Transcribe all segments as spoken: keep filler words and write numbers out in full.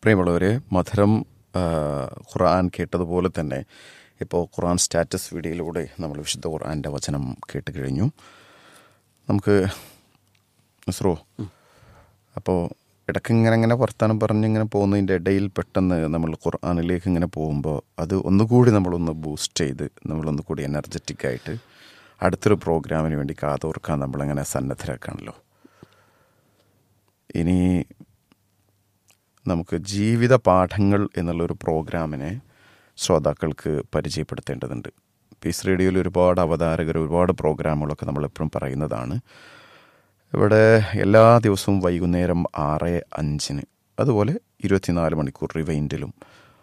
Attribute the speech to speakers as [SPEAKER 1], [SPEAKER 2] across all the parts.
[SPEAKER 1] പ്രിയമുള്ളവരെ, മധുരം ഖുർആൻ കേട്ടതുപോലെ തന്നെ ഇപ്പോൾ ഖുർആൻ സ്റ്റാറ്റസ് വീഡിയോയിലൂടെ നമ്മൾ വിശുദ്ധ ഖുർആൻ്റെ വചനം കേട്ട് കഴിഞ്ഞു. നമുക്ക് നസ്രോ, അപ്പോൾ ഇടയ്ക്ക് ഇങ്ങനെ ഇങ്ങനെ വർത്തമാനം പറഞ്ഞിങ്ങനെ പോകുന്നതിൻ്റെ ഇടയിൽ പെട്ടെന്ന് നമ്മൾ ഖുർആനിലേക്ക് ഇങ്ങനെ പോകുമ്പോൾ അത് ഒന്നുകൂടി നമ്മളൊന്ന് ബൂസ്റ്റ് ചെയ്ത് നമ്മളൊന്ന് കൂടി എനർജറ്റിക്കായിട്ട് അടുത്തൊരു പ്രോഗ്രാമിന് വേണ്ടി കാതോർക്കാൻ നമ്മളിങ്ങനെ സന്നദ്ധരാക്കാണല്ലോ. ഇനി നമുക്ക് ജീവിത പാഠങ്ങൾ എന്നുള്ളൊരു പ്രോഗ്രാമിനെ ശ്രോതാക്കൾക്ക് പരിചയപ്പെടുത്തേണ്ടതുണ്ട്. പീസ് റേഡിയോയിൽ ഒരുപാട് അവതാരകർ, ഒരുപാട് പ്രോഗ്രാമുകളൊക്കെ നമ്മളെപ്പോഴും പറയുന്നതാണ്. ഇവിടെ എല്ലാ ദിവസവും വൈകുന്നേരം ആറ് അഞ്ചിന്, അതുപോലെ ഇരുപത്തിനാല് മണിക്കൂർ റിവൈൻഡിലും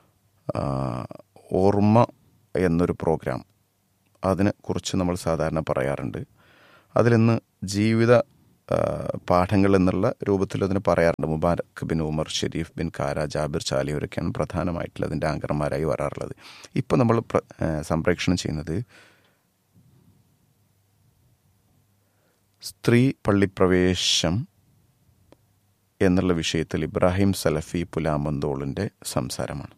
[SPEAKER 1] ഓർമ്മ എന്നൊരു പ്രോഗ്രാം, അതിനെ കുറിച്ച് നമ്മൾ സാധാരണ പറയാറുണ്ട്. അതിലിന്ന് ജീവിത പാഠങ്ങൾ എന്നുള്ള രൂപത്തിൽ അതിന് പറയാറുണ്ട്. മുബാരക് ബിൻ ഉമർ, ഷെരീഫ് ബിൻ കാര, ജാബിർ ചാലിയവരൊക്കെയാണ് പ്രധാനമായിട്ടുള്ള അതിൻ്റെ ആങ്കർമാരായി വരാറുള്ളത്. ഇപ്പോൾ നമ്മൾ സംപ്രേഷണം ചെയ്യുന്നത് സ്ത്രീ പള്ളിപ്രവേശം എന്നുള്ള വിഷയത്തിൽ ഇബ്രാഹിം സലഫി പുലാമന്തോളിൻ്റെ സംസാരമാണ്.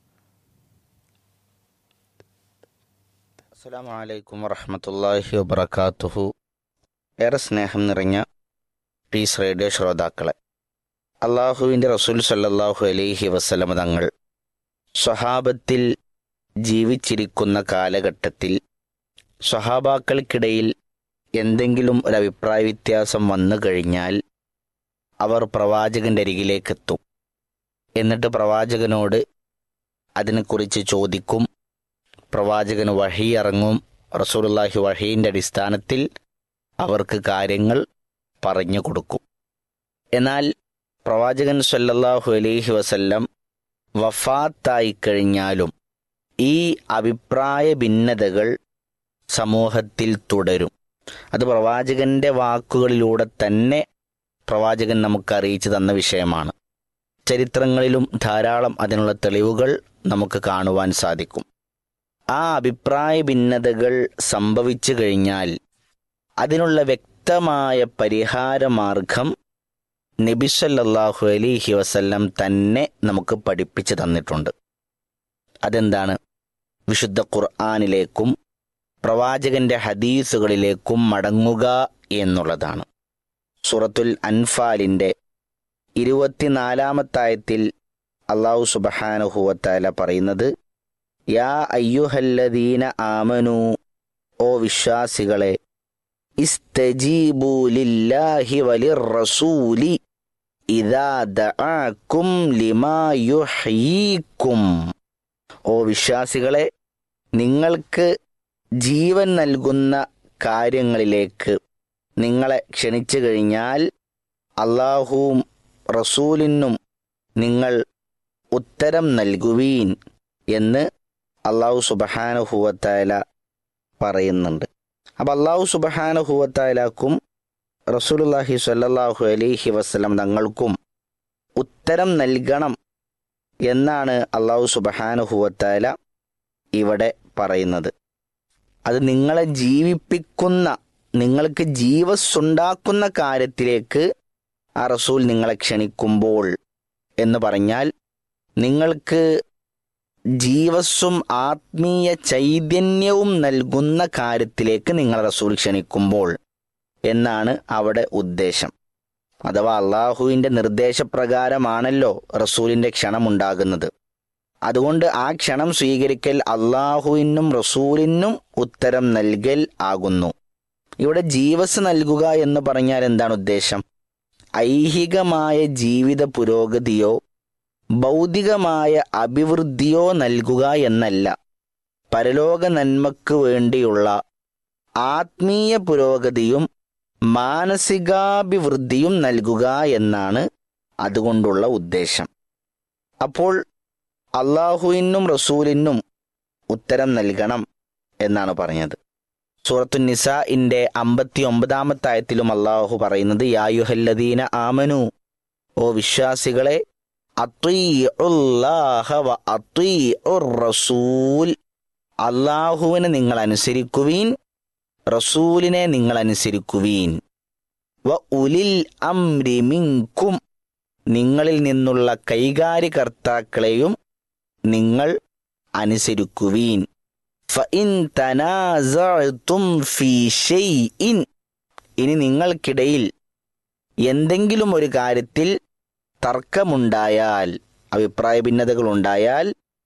[SPEAKER 2] അസ്സലാമു അലൈക്കും വറഹ്മത്തുള്ളാഹി വബറകാതുഹു. ഏറെ സ്നേഹം നിറഞ്ഞ പീസ് റേഡിയോ ശ്രോതാക്കളെ, അള്ളാഹുവിൻ്റെ റസൂൽ സല്ലല്ലാഹു അലൈഹി വസല്ലമ തങ്ങൾ സ്വഹാബത്തിൽ ജീവിച്ചിരിക്കുന്ന കാലഘട്ടത്തിൽ സ്വഹാബാക്കൾക്കിടയിൽ എന്തെങ്കിലും ഒരു അഭിപ്രായ വ്യത്യാസം വന്നു കഴിഞ്ഞാൽ അവർ പ്രവാചകൻ്റെ അരികിലേക്കെത്തും. എന്നിട്ട് പ്രവാചകനോട് അതിനെക്കുറിച്ച് ചോദിക്കും. പ്രവാചകന് വഹി ഇറങ്ങും. റസൂലുള്ളാഹി വഹീൻ്റെ അടിസ്ഥാനത്തിൽ അവർക്ക് കാര്യങ്ങൾ പറഞ്ഞു കൊടുക്കും. എന്നാൽ പ്രവാചകൻ സല്ലല്ലാഹു അലൈഹി വസല്ലം വഫാത്തായി കഴിഞ്ഞാലും ഈ അഭിപ്രായ ഭിന്നതകൾ സമൂഹത്തിൽ തുടരും. അത് പ്രവാചകൻ്റെ വാക്കുകളിലൂടെ തന്നെ പ്രവാചകൻ നമുക്ക് അറിയിച്ചു തന്ന വിഷയമാണ്. ചരിത്രങ്ങളിലും ധാരാളം അതിനുള്ള തെളിവുകൾ നമുക്ക് കാണുവാൻ സാധിക്കും. ആ അഭിപ്രായ ഭിന്നതകൾ സംഭവിച്ചു കഴിഞ്ഞാൽ അതിനുള്ള വ്യക്തമായ പരിഹാരമാർഗം നബി സല്ലല്ലാഹു അലൈഹി വസല്ലം തന്നെ നമുക്ക് പഠിപ്പിച്ചു തന്നിട്ടുണ്ട്. അതെന്താണ്? വിശുദ്ധ ഖുർആനിലേക്കും പ്രവാചകന്റെ ഹദീസുകളിലേക്കും മടങ്ങുക എന്നുള്ളതാണ്. സൂറത്തുൽ അൻഫാലിൻ്റെ ഇരുപത്തിനാലാമത്തായത്തിൽ അല്ലാഹു സുബ്ഹാനഹു വ തആല പറയുന്നത്, യാ അയ്യുഹല്ലദീന ആമനു, ഓ വിശ്വാസികളെ, ഇസ്തജീബു ലില്ലാഹി വലിർറസൂലി ഇദാ ദഅാകും ലിമാ യുഹ്യീകും. ഓ വിശ്വാസികളെ, നിങ്ങൾക്ക് ജീവൻ നൽകുന്ന കാര്യങ്ങളിലേക്ക് നിങ്ങളെ ക്ഷണിച്ചു കഴിഞ്ഞാൽ അല്ലാഹുവും റസൂലിനും നിങ്ങൾ ഉത്തരം നൽകുവീൻ എന്ന് അല്ലാഹു സുബ്ഹാനഹു വ തആല പറയുന്നുണ്ട്. അപ്പം അല്ലാഹു സുബ്ഹാനഹു വ തആലക്കും റസൂലുള്ളാഹി സ്വല്ലല്ലാഹു അലൈഹി വസല്ലം തങ്ങൾക്കും ഉത്തരം നൽകണം എന്നാണ് അല്ലാഹു സുബ്ഹാനഹു വ തആല ഇവിടെ പറയുന്നത്. അത് നിങ്ങളെ ജീവിപ്പിക്കുന്ന, നിങ്ങൾക്ക് ജീവസ്സുണ്ടാക്കുന്ന കാര്യത്തിലേക്ക് ആ റസൂൽ നിങ്ങളെ ക്ഷണിക്കുമ്പോൾ എന്ന് പറഞ്ഞാൽ നിങ്ങൾക്ക് ജീവസ്സും ആത്മീയ ചൈതന്യവും നൽകുന്ന കാര്യത്തിലേക്ക് നിങ്ങൾ റസൂൽ ക്ഷണിക്കുമ്പോൾ എന്നാണ് അവിടെ ഉദ്ദേശം. അഥവാ അള്ളാഹുവിൻ്റെ നിർദ്ദേശപ്രകാരമാണല്ലോ റസൂലിൻ്റെ ക്ഷണമുണ്ടാകുന്നത്. അതുകൊണ്ട് ആ ക്ഷണം സ്വീകരിക്കൽ അള്ളാഹുവിനും റസൂലിനും ഉത്തരം നൽകൽ ആകുന്നു. ഇവിടെ ജീവസ് നൽകുക എന്ന് പറഞ്ഞാൽ എന്താണ് ഉദ്ദേശം? ഐഹികമായ ജീവിത പുരോഗതിയോ ഭൗതികമായ അഭിവൃദ്ധിയോ നൽകുക എന്നല്ല, പരലോക നന്മക്ക് വേണ്ടിയുള്ള ആത്മീയ പുരോഗതിയും മാനസികാഭിവൃദ്ധിയും നൽകുക എന്നാണ് അതുകൊണ്ടുള്ള ഉദ്ദേശം. അപ്പോൾ അള്ളാഹുവിനും റസൂലിനും ഉത്തരം നൽകണം എന്നാണ് പറഞ്ഞത്. സൂറത്തു നിസാഇന്റെ അമ്പത്തി ഒമ്പതാമത്തെ ആയത്തിലും അള്ളാഹു പറയുന്നത്, യാ അയ്യുഹല്ലദീന ആമനു, ഓ വിശ്വാസികളെ, അത്വീഉല്ലാഹ വ അത്വീഉർ റസൂൽ, അള്ളാഹുവിനെ നിങ്ങൾ അനുസരിക്കുവീൻ, റസൂലിനെ നിങ്ങൾ അനുസരിക്കുവീൻ, വ ഉലിൽ അംരി മിൻകും, നിങ്ങളിൽ നിന്നുള്ള കൈകാര്യകർത്താക്കളെയും നിങ്ങൾ അനുസരിക്കുവീൻ. ഫഇൻ തനാസഅതും ഫീ ഷൈഇൻ, ഇനി നിങ്ങൾക്കിടയിൽ എന്തെങ്കിലും ഒരു കാര്യത്തിൽ തർക്കമുണ്ടായാൽ, അഭിപ്രായ ഭിന്നതകളുണ്ടായാൽ,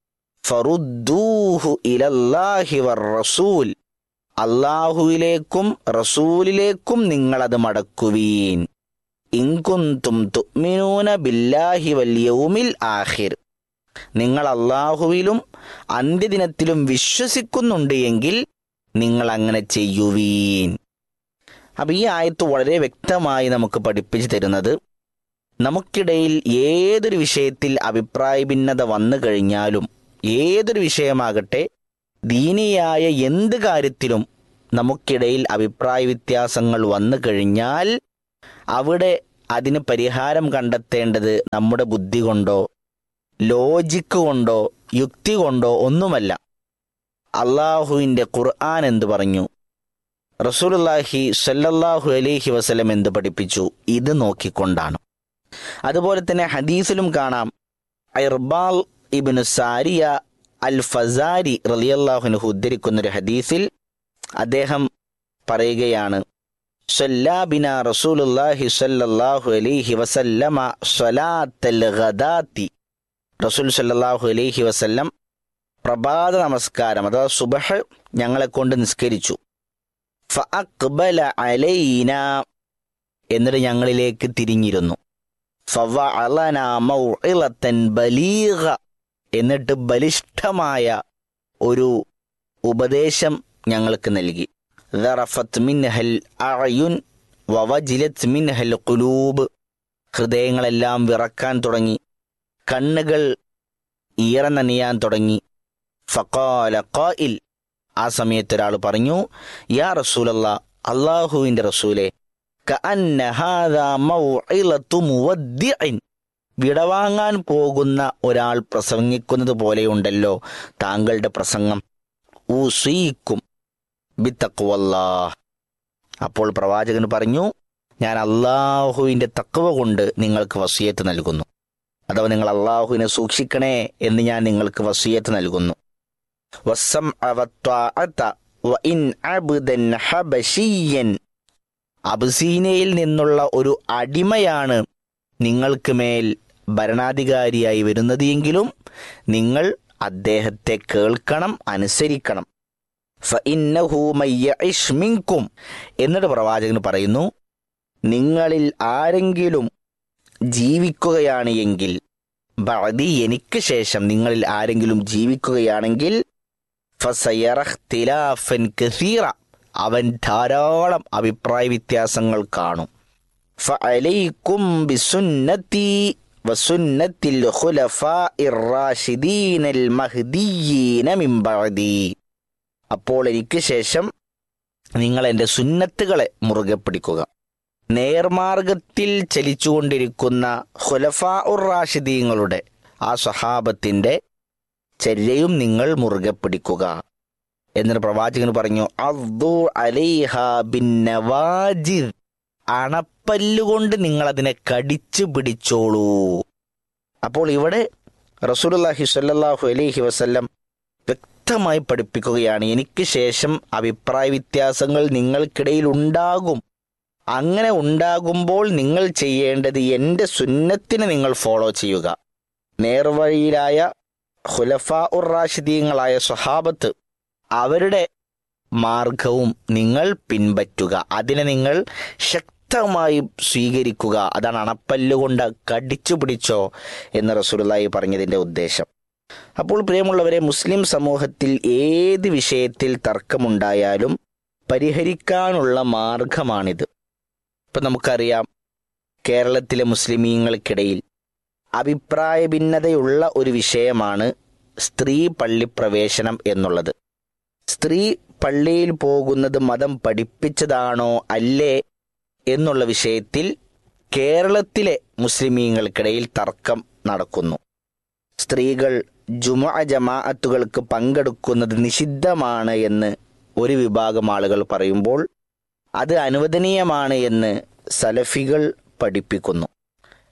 [SPEAKER 2] ഫറുദ്ദൂഹു ഇലല്ലാഹി വറസൂൽ, അല്ലാഹുവിലേക്കും റസൂലിലേക്കും നിങ്ങളത് മടക്കുവീൻ. ഇൻ കുന്തും തുഅ്മിനൂന ബില്ലാഹി വൽ യൗമിൽ ആഖിർ, നിങ്ങൾ അല്ലാഹുവിലും അന്ത്യദിനത്തിലും വിശ്വസിക്കുന്നുണ്ട് എങ്കിൽ നിങ്ങൾ അങ്ങനെ ചെയ്യുവീൻ. അപ്പം ഈ ആയത്ത് വളരെ വ്യക്തമായി നമുക്ക് പഠിപ്പിച്ചു തരുന്നത്, നമുക്കിടയിൽ ഏതൊരു വിഷയത്തിൽ അഭിപ്രായ ഭിന്നത വന്നു കഴിഞ്ഞാലും, ഏതൊരു വിഷയമാകട്ടെ, ദീനിയായ എന്ത് കാര്യത്തിലും നമുക്കിടയിൽ അഭിപ്രായ വ്യത്യാസങ്ങൾ വന്നു കഴിഞ്ഞാൽ അവിടെ അതിന് പരിഹാരം കണ്ടെത്തേണ്ടത് നമ്മുടെ ബുദ്ധി കൊണ്ടോ ലോജിക്ക് കൊണ്ടോ യുക്തി കൊണ്ടോ ഒന്നുമല്ല. അള്ളാഹുവിൻ്റെ ഖുർആൻ എന്തു പറഞ്ഞു, റസൂലുള്ളാഹി സ്വല്ലല്ലാഹു അലൈഹി വസല്ലം എന്ത് പഠിപ്പിച്ചു, ഇത് നോക്കിക്കൊണ്ടാണ്. അതുപോലെ തന്നെ ഹദീസിലും കാണാം, ഇർബാൽ ഇബ്നു സാരിയ അൽ ഫസാരി റളിയല്ലാഹു അൻഹു ഉദ്ധരിക്കുന്നൊരു ഹദീസിൽ അദ്ദേഹം പറയുകയാണ്, സ്വല്ലാ ബിനാ റസൂലുള്ളാഹി സ്വല്ലല്ലാഹു അലൈഹി വസല്ലമ സ്വലാത്തൽ ഗദാത്തി, റസൂൽ സ്വല്ലല്ലാഹു അലൈഹി വസല്ലം പ്രഭാത നമസ്കാരം അഥവാ സുബഹ് ഞങ്ങളെ കൊണ്ട് നിസ്കരിച്ചു. ഫഅഖ്ബല അലൈനാ, എന്നിട്ട് ഞങ്ങളിലേക്ക് തിരിഞ്ഞിരുന്നു. ഫവഅലനാ മൗഇളതൻ ബലീഗ, എന്നിട്ട് ബലിഷ്ഠമായ ഒരു ഉപദേശം ഞങ്ങൾക്ക് നൽകി. ദറഫത് മിൻഹൽ അഅയുൻ വവജിലത് മിൻഹൽ ഖുലൂബ്, ഹൃദയങ്ങളെല്ലാം വിറക്കാൻ തുടങ്ങി, കണ്ണുകൾ ഈറനണിയാൻ തുടങ്ങി. ഫഖാല ഖായിൽ, ആ സമയത്ത് ഒരാൾ പറഞ്ഞു, യാ റസൂലല്ലാഹ്, അല്ലാഹുവിൻ്റെ റസൂലേ, കഅന്ന ഹാദാ മൗഇളതു മുവദ്ദിഇൻ, വിടവാങ്ങാൻ പോകുന്ന ഒരാൾ പ്രസംഗിക്കുന്നത് പോലെയുണ്ടല്ലോ താങ്കളുടെ പ്രസംഗം. ഊസീക്കും ബിത്തഖ്വല്ലാഹ്, അപ്പോൾ പ്രവാചകൻ പറഞ്ഞു, ഞാൻ അല്ലാഹുവിൻ്റെ തഖ്വ കൊണ്ട് നിങ്ങൾക്ക് വസിയത്ത് നൽകുന്നു, അഥവാ നിങ്ങൾ അല്ലാഹുവിനെ സൂക്ഷിക്കണേ എന്ന് ഞാൻ നിങ്ങൾക്ക് വസിയത്ത് നൽകുന്നു. വസ്സംഅ വത്വാഅത വഇൻ അബ്ദൻ ഹബശിയൻ, അബ്സീനയിൽ നിന്നുള്ള ഒരു അടിമയാണ് നിങ്ങൾക്ക് മേൽ ഭരണാധികാരിയായി വരുന്നത് എങ്കിലും നിങ്ങൾ അദ്ദേഹത്തെ കേൾക്കണം, അനുസരിക്കണം. ഫഇന്നഹു മയ്യഇശ് മിൻകും, എന്നിട്ട് പ്രവാചകൻ പറയുന്നു, നിങ്ങളിൽ ആരെങ്കിലും ജീവിക്കുകയാണ് എങ്കിൽ, ബഅദി, എനിക്ക് ശേഷം നിങ്ങളിൽ ആരെങ്കിലും ജീവിക്കുകയാണെങ്കിൽ, ഫസയറ ഇഖ്തിലാഫൻ കസീറ, അവൻ ധാരാളം അഭിപ്രായ വ്യത്യാസങ്ങൾ കാണും. ഫഅലൈക്കും ബിസുന്നതി വസുന്നത്തിൽ ഖുലഫാഇർ റാഷിദീനൽ മഹ്ദിയീന മിൻ ബഅദി, അപ്പോൾ എനിക്ക് ശേഷം നിങ്ങൾ എൻ്റെ സുന്നത്തുകളെ മുറുകെ പിടിക്കുക, നേർമാർഗത്തിൽ ചലിച്ചുകൊണ്ടിരിക്കുന്ന ഖുലഫാഉർ റാഷിദീങ്ങളുടെ ആ സ്വഹാബത്തിൻ്റെ ചര്യയും നിങ്ങൾ മുറുകെ പിടിക്കുക. എന്നിട്ട് പ്രവാചകൻ പറഞ്ഞു, അദ്ദു അലൈഹാ ബിന്നവാജിദ്, അണപ്പല്ലുകൊണ്ട് നിങ്ങൾ അതിനെ കടിച്ചു പിടിച്ചോളൂ. അപ്പോൾ ഇവിടെ റസൂലുള്ളാഹി സ്വല്ലല്ലാഹു അലൈഹി വസല്ലം വ്യക്തമായി പഠിപ്പിക്കുകയാണ്, എനിക്ക് ശേഷം അഭിപ്രായ വ്യത്യാസങ്ങൾ നിങ്ങൾക്കിടയിൽ ഉണ്ടാകും. അങ്ങനെ ഉണ്ടാകുമ്പോൾ നിങ്ങൾ ചെയ്യേണ്ടത് എൻ്റെ സുന്നത്തിനെ നിങ്ങൾ ഫോളോ ചെയ്യുക. നേർവഴിയിലായ ഖുലഫാഉർ റാഷിദീങ്ങളായ സ്വഹാബത്ത്, അവരുടെ മാർഗവും നിങ്ങൾ പിൻപറ്റുക, അതിനെ നിങ്ങൾ ശക്തമായി സ്വീകരിക്കുക. അതാണ് അണപ്പല്ലുകൊണ്ട് കടിച്ചു പിടിച്ചോ എന്ന് റസൂലുള്ളാഹി പറഞ്ഞതിൻ്റെ ഉദ്ദേശം. അപ്പോൾ പ്രിയമുള്ളവരെ, മുസ്ലിം സമൂഹത്തിൽ ഏത് വിഷയത്തിൽ തർക്കമുണ്ടായാലും പരിഹരിക്കാനുള്ള മാർഗമാണിത്. ഇപ്പം നമുക്കറിയാം, കേരളത്തിലെ മുസ്ലിമീങ്ങൾക്കിടയിൽ അഭിപ്രായ ഭിന്നതയുള്ള ഒരു വിഷയമാണ് സ്ത്രീ പള്ളി പ്രവേശനം എന്നുള്ളത്. സ്ത്രീ പള്ളിയിൽ പോകുന്നത് മതം പഠിപ്പിച്ചതാണോ അല്ലേ എന്നുള്ള വിഷയത്തിൽ കേരളത്തിലെ മുസ്ലിമീങ്ങൾക്കിടയിൽ തർക്കം നടക്കുന്നു. സ്ത്രീകൾ ജുമുഅ ജമാഅത്തുകൾക്ക് പങ്കെടുക്കുന്നത് നിഷിദ്ധമാണ് എന്ന് ഒരു വിഭാഗം ആളുകൾ പറയുമ്പോൾ അത് അനുവദനീയമാണ് എന്ന് സലഫികൾ പഠിപ്പിക്കുന്നു.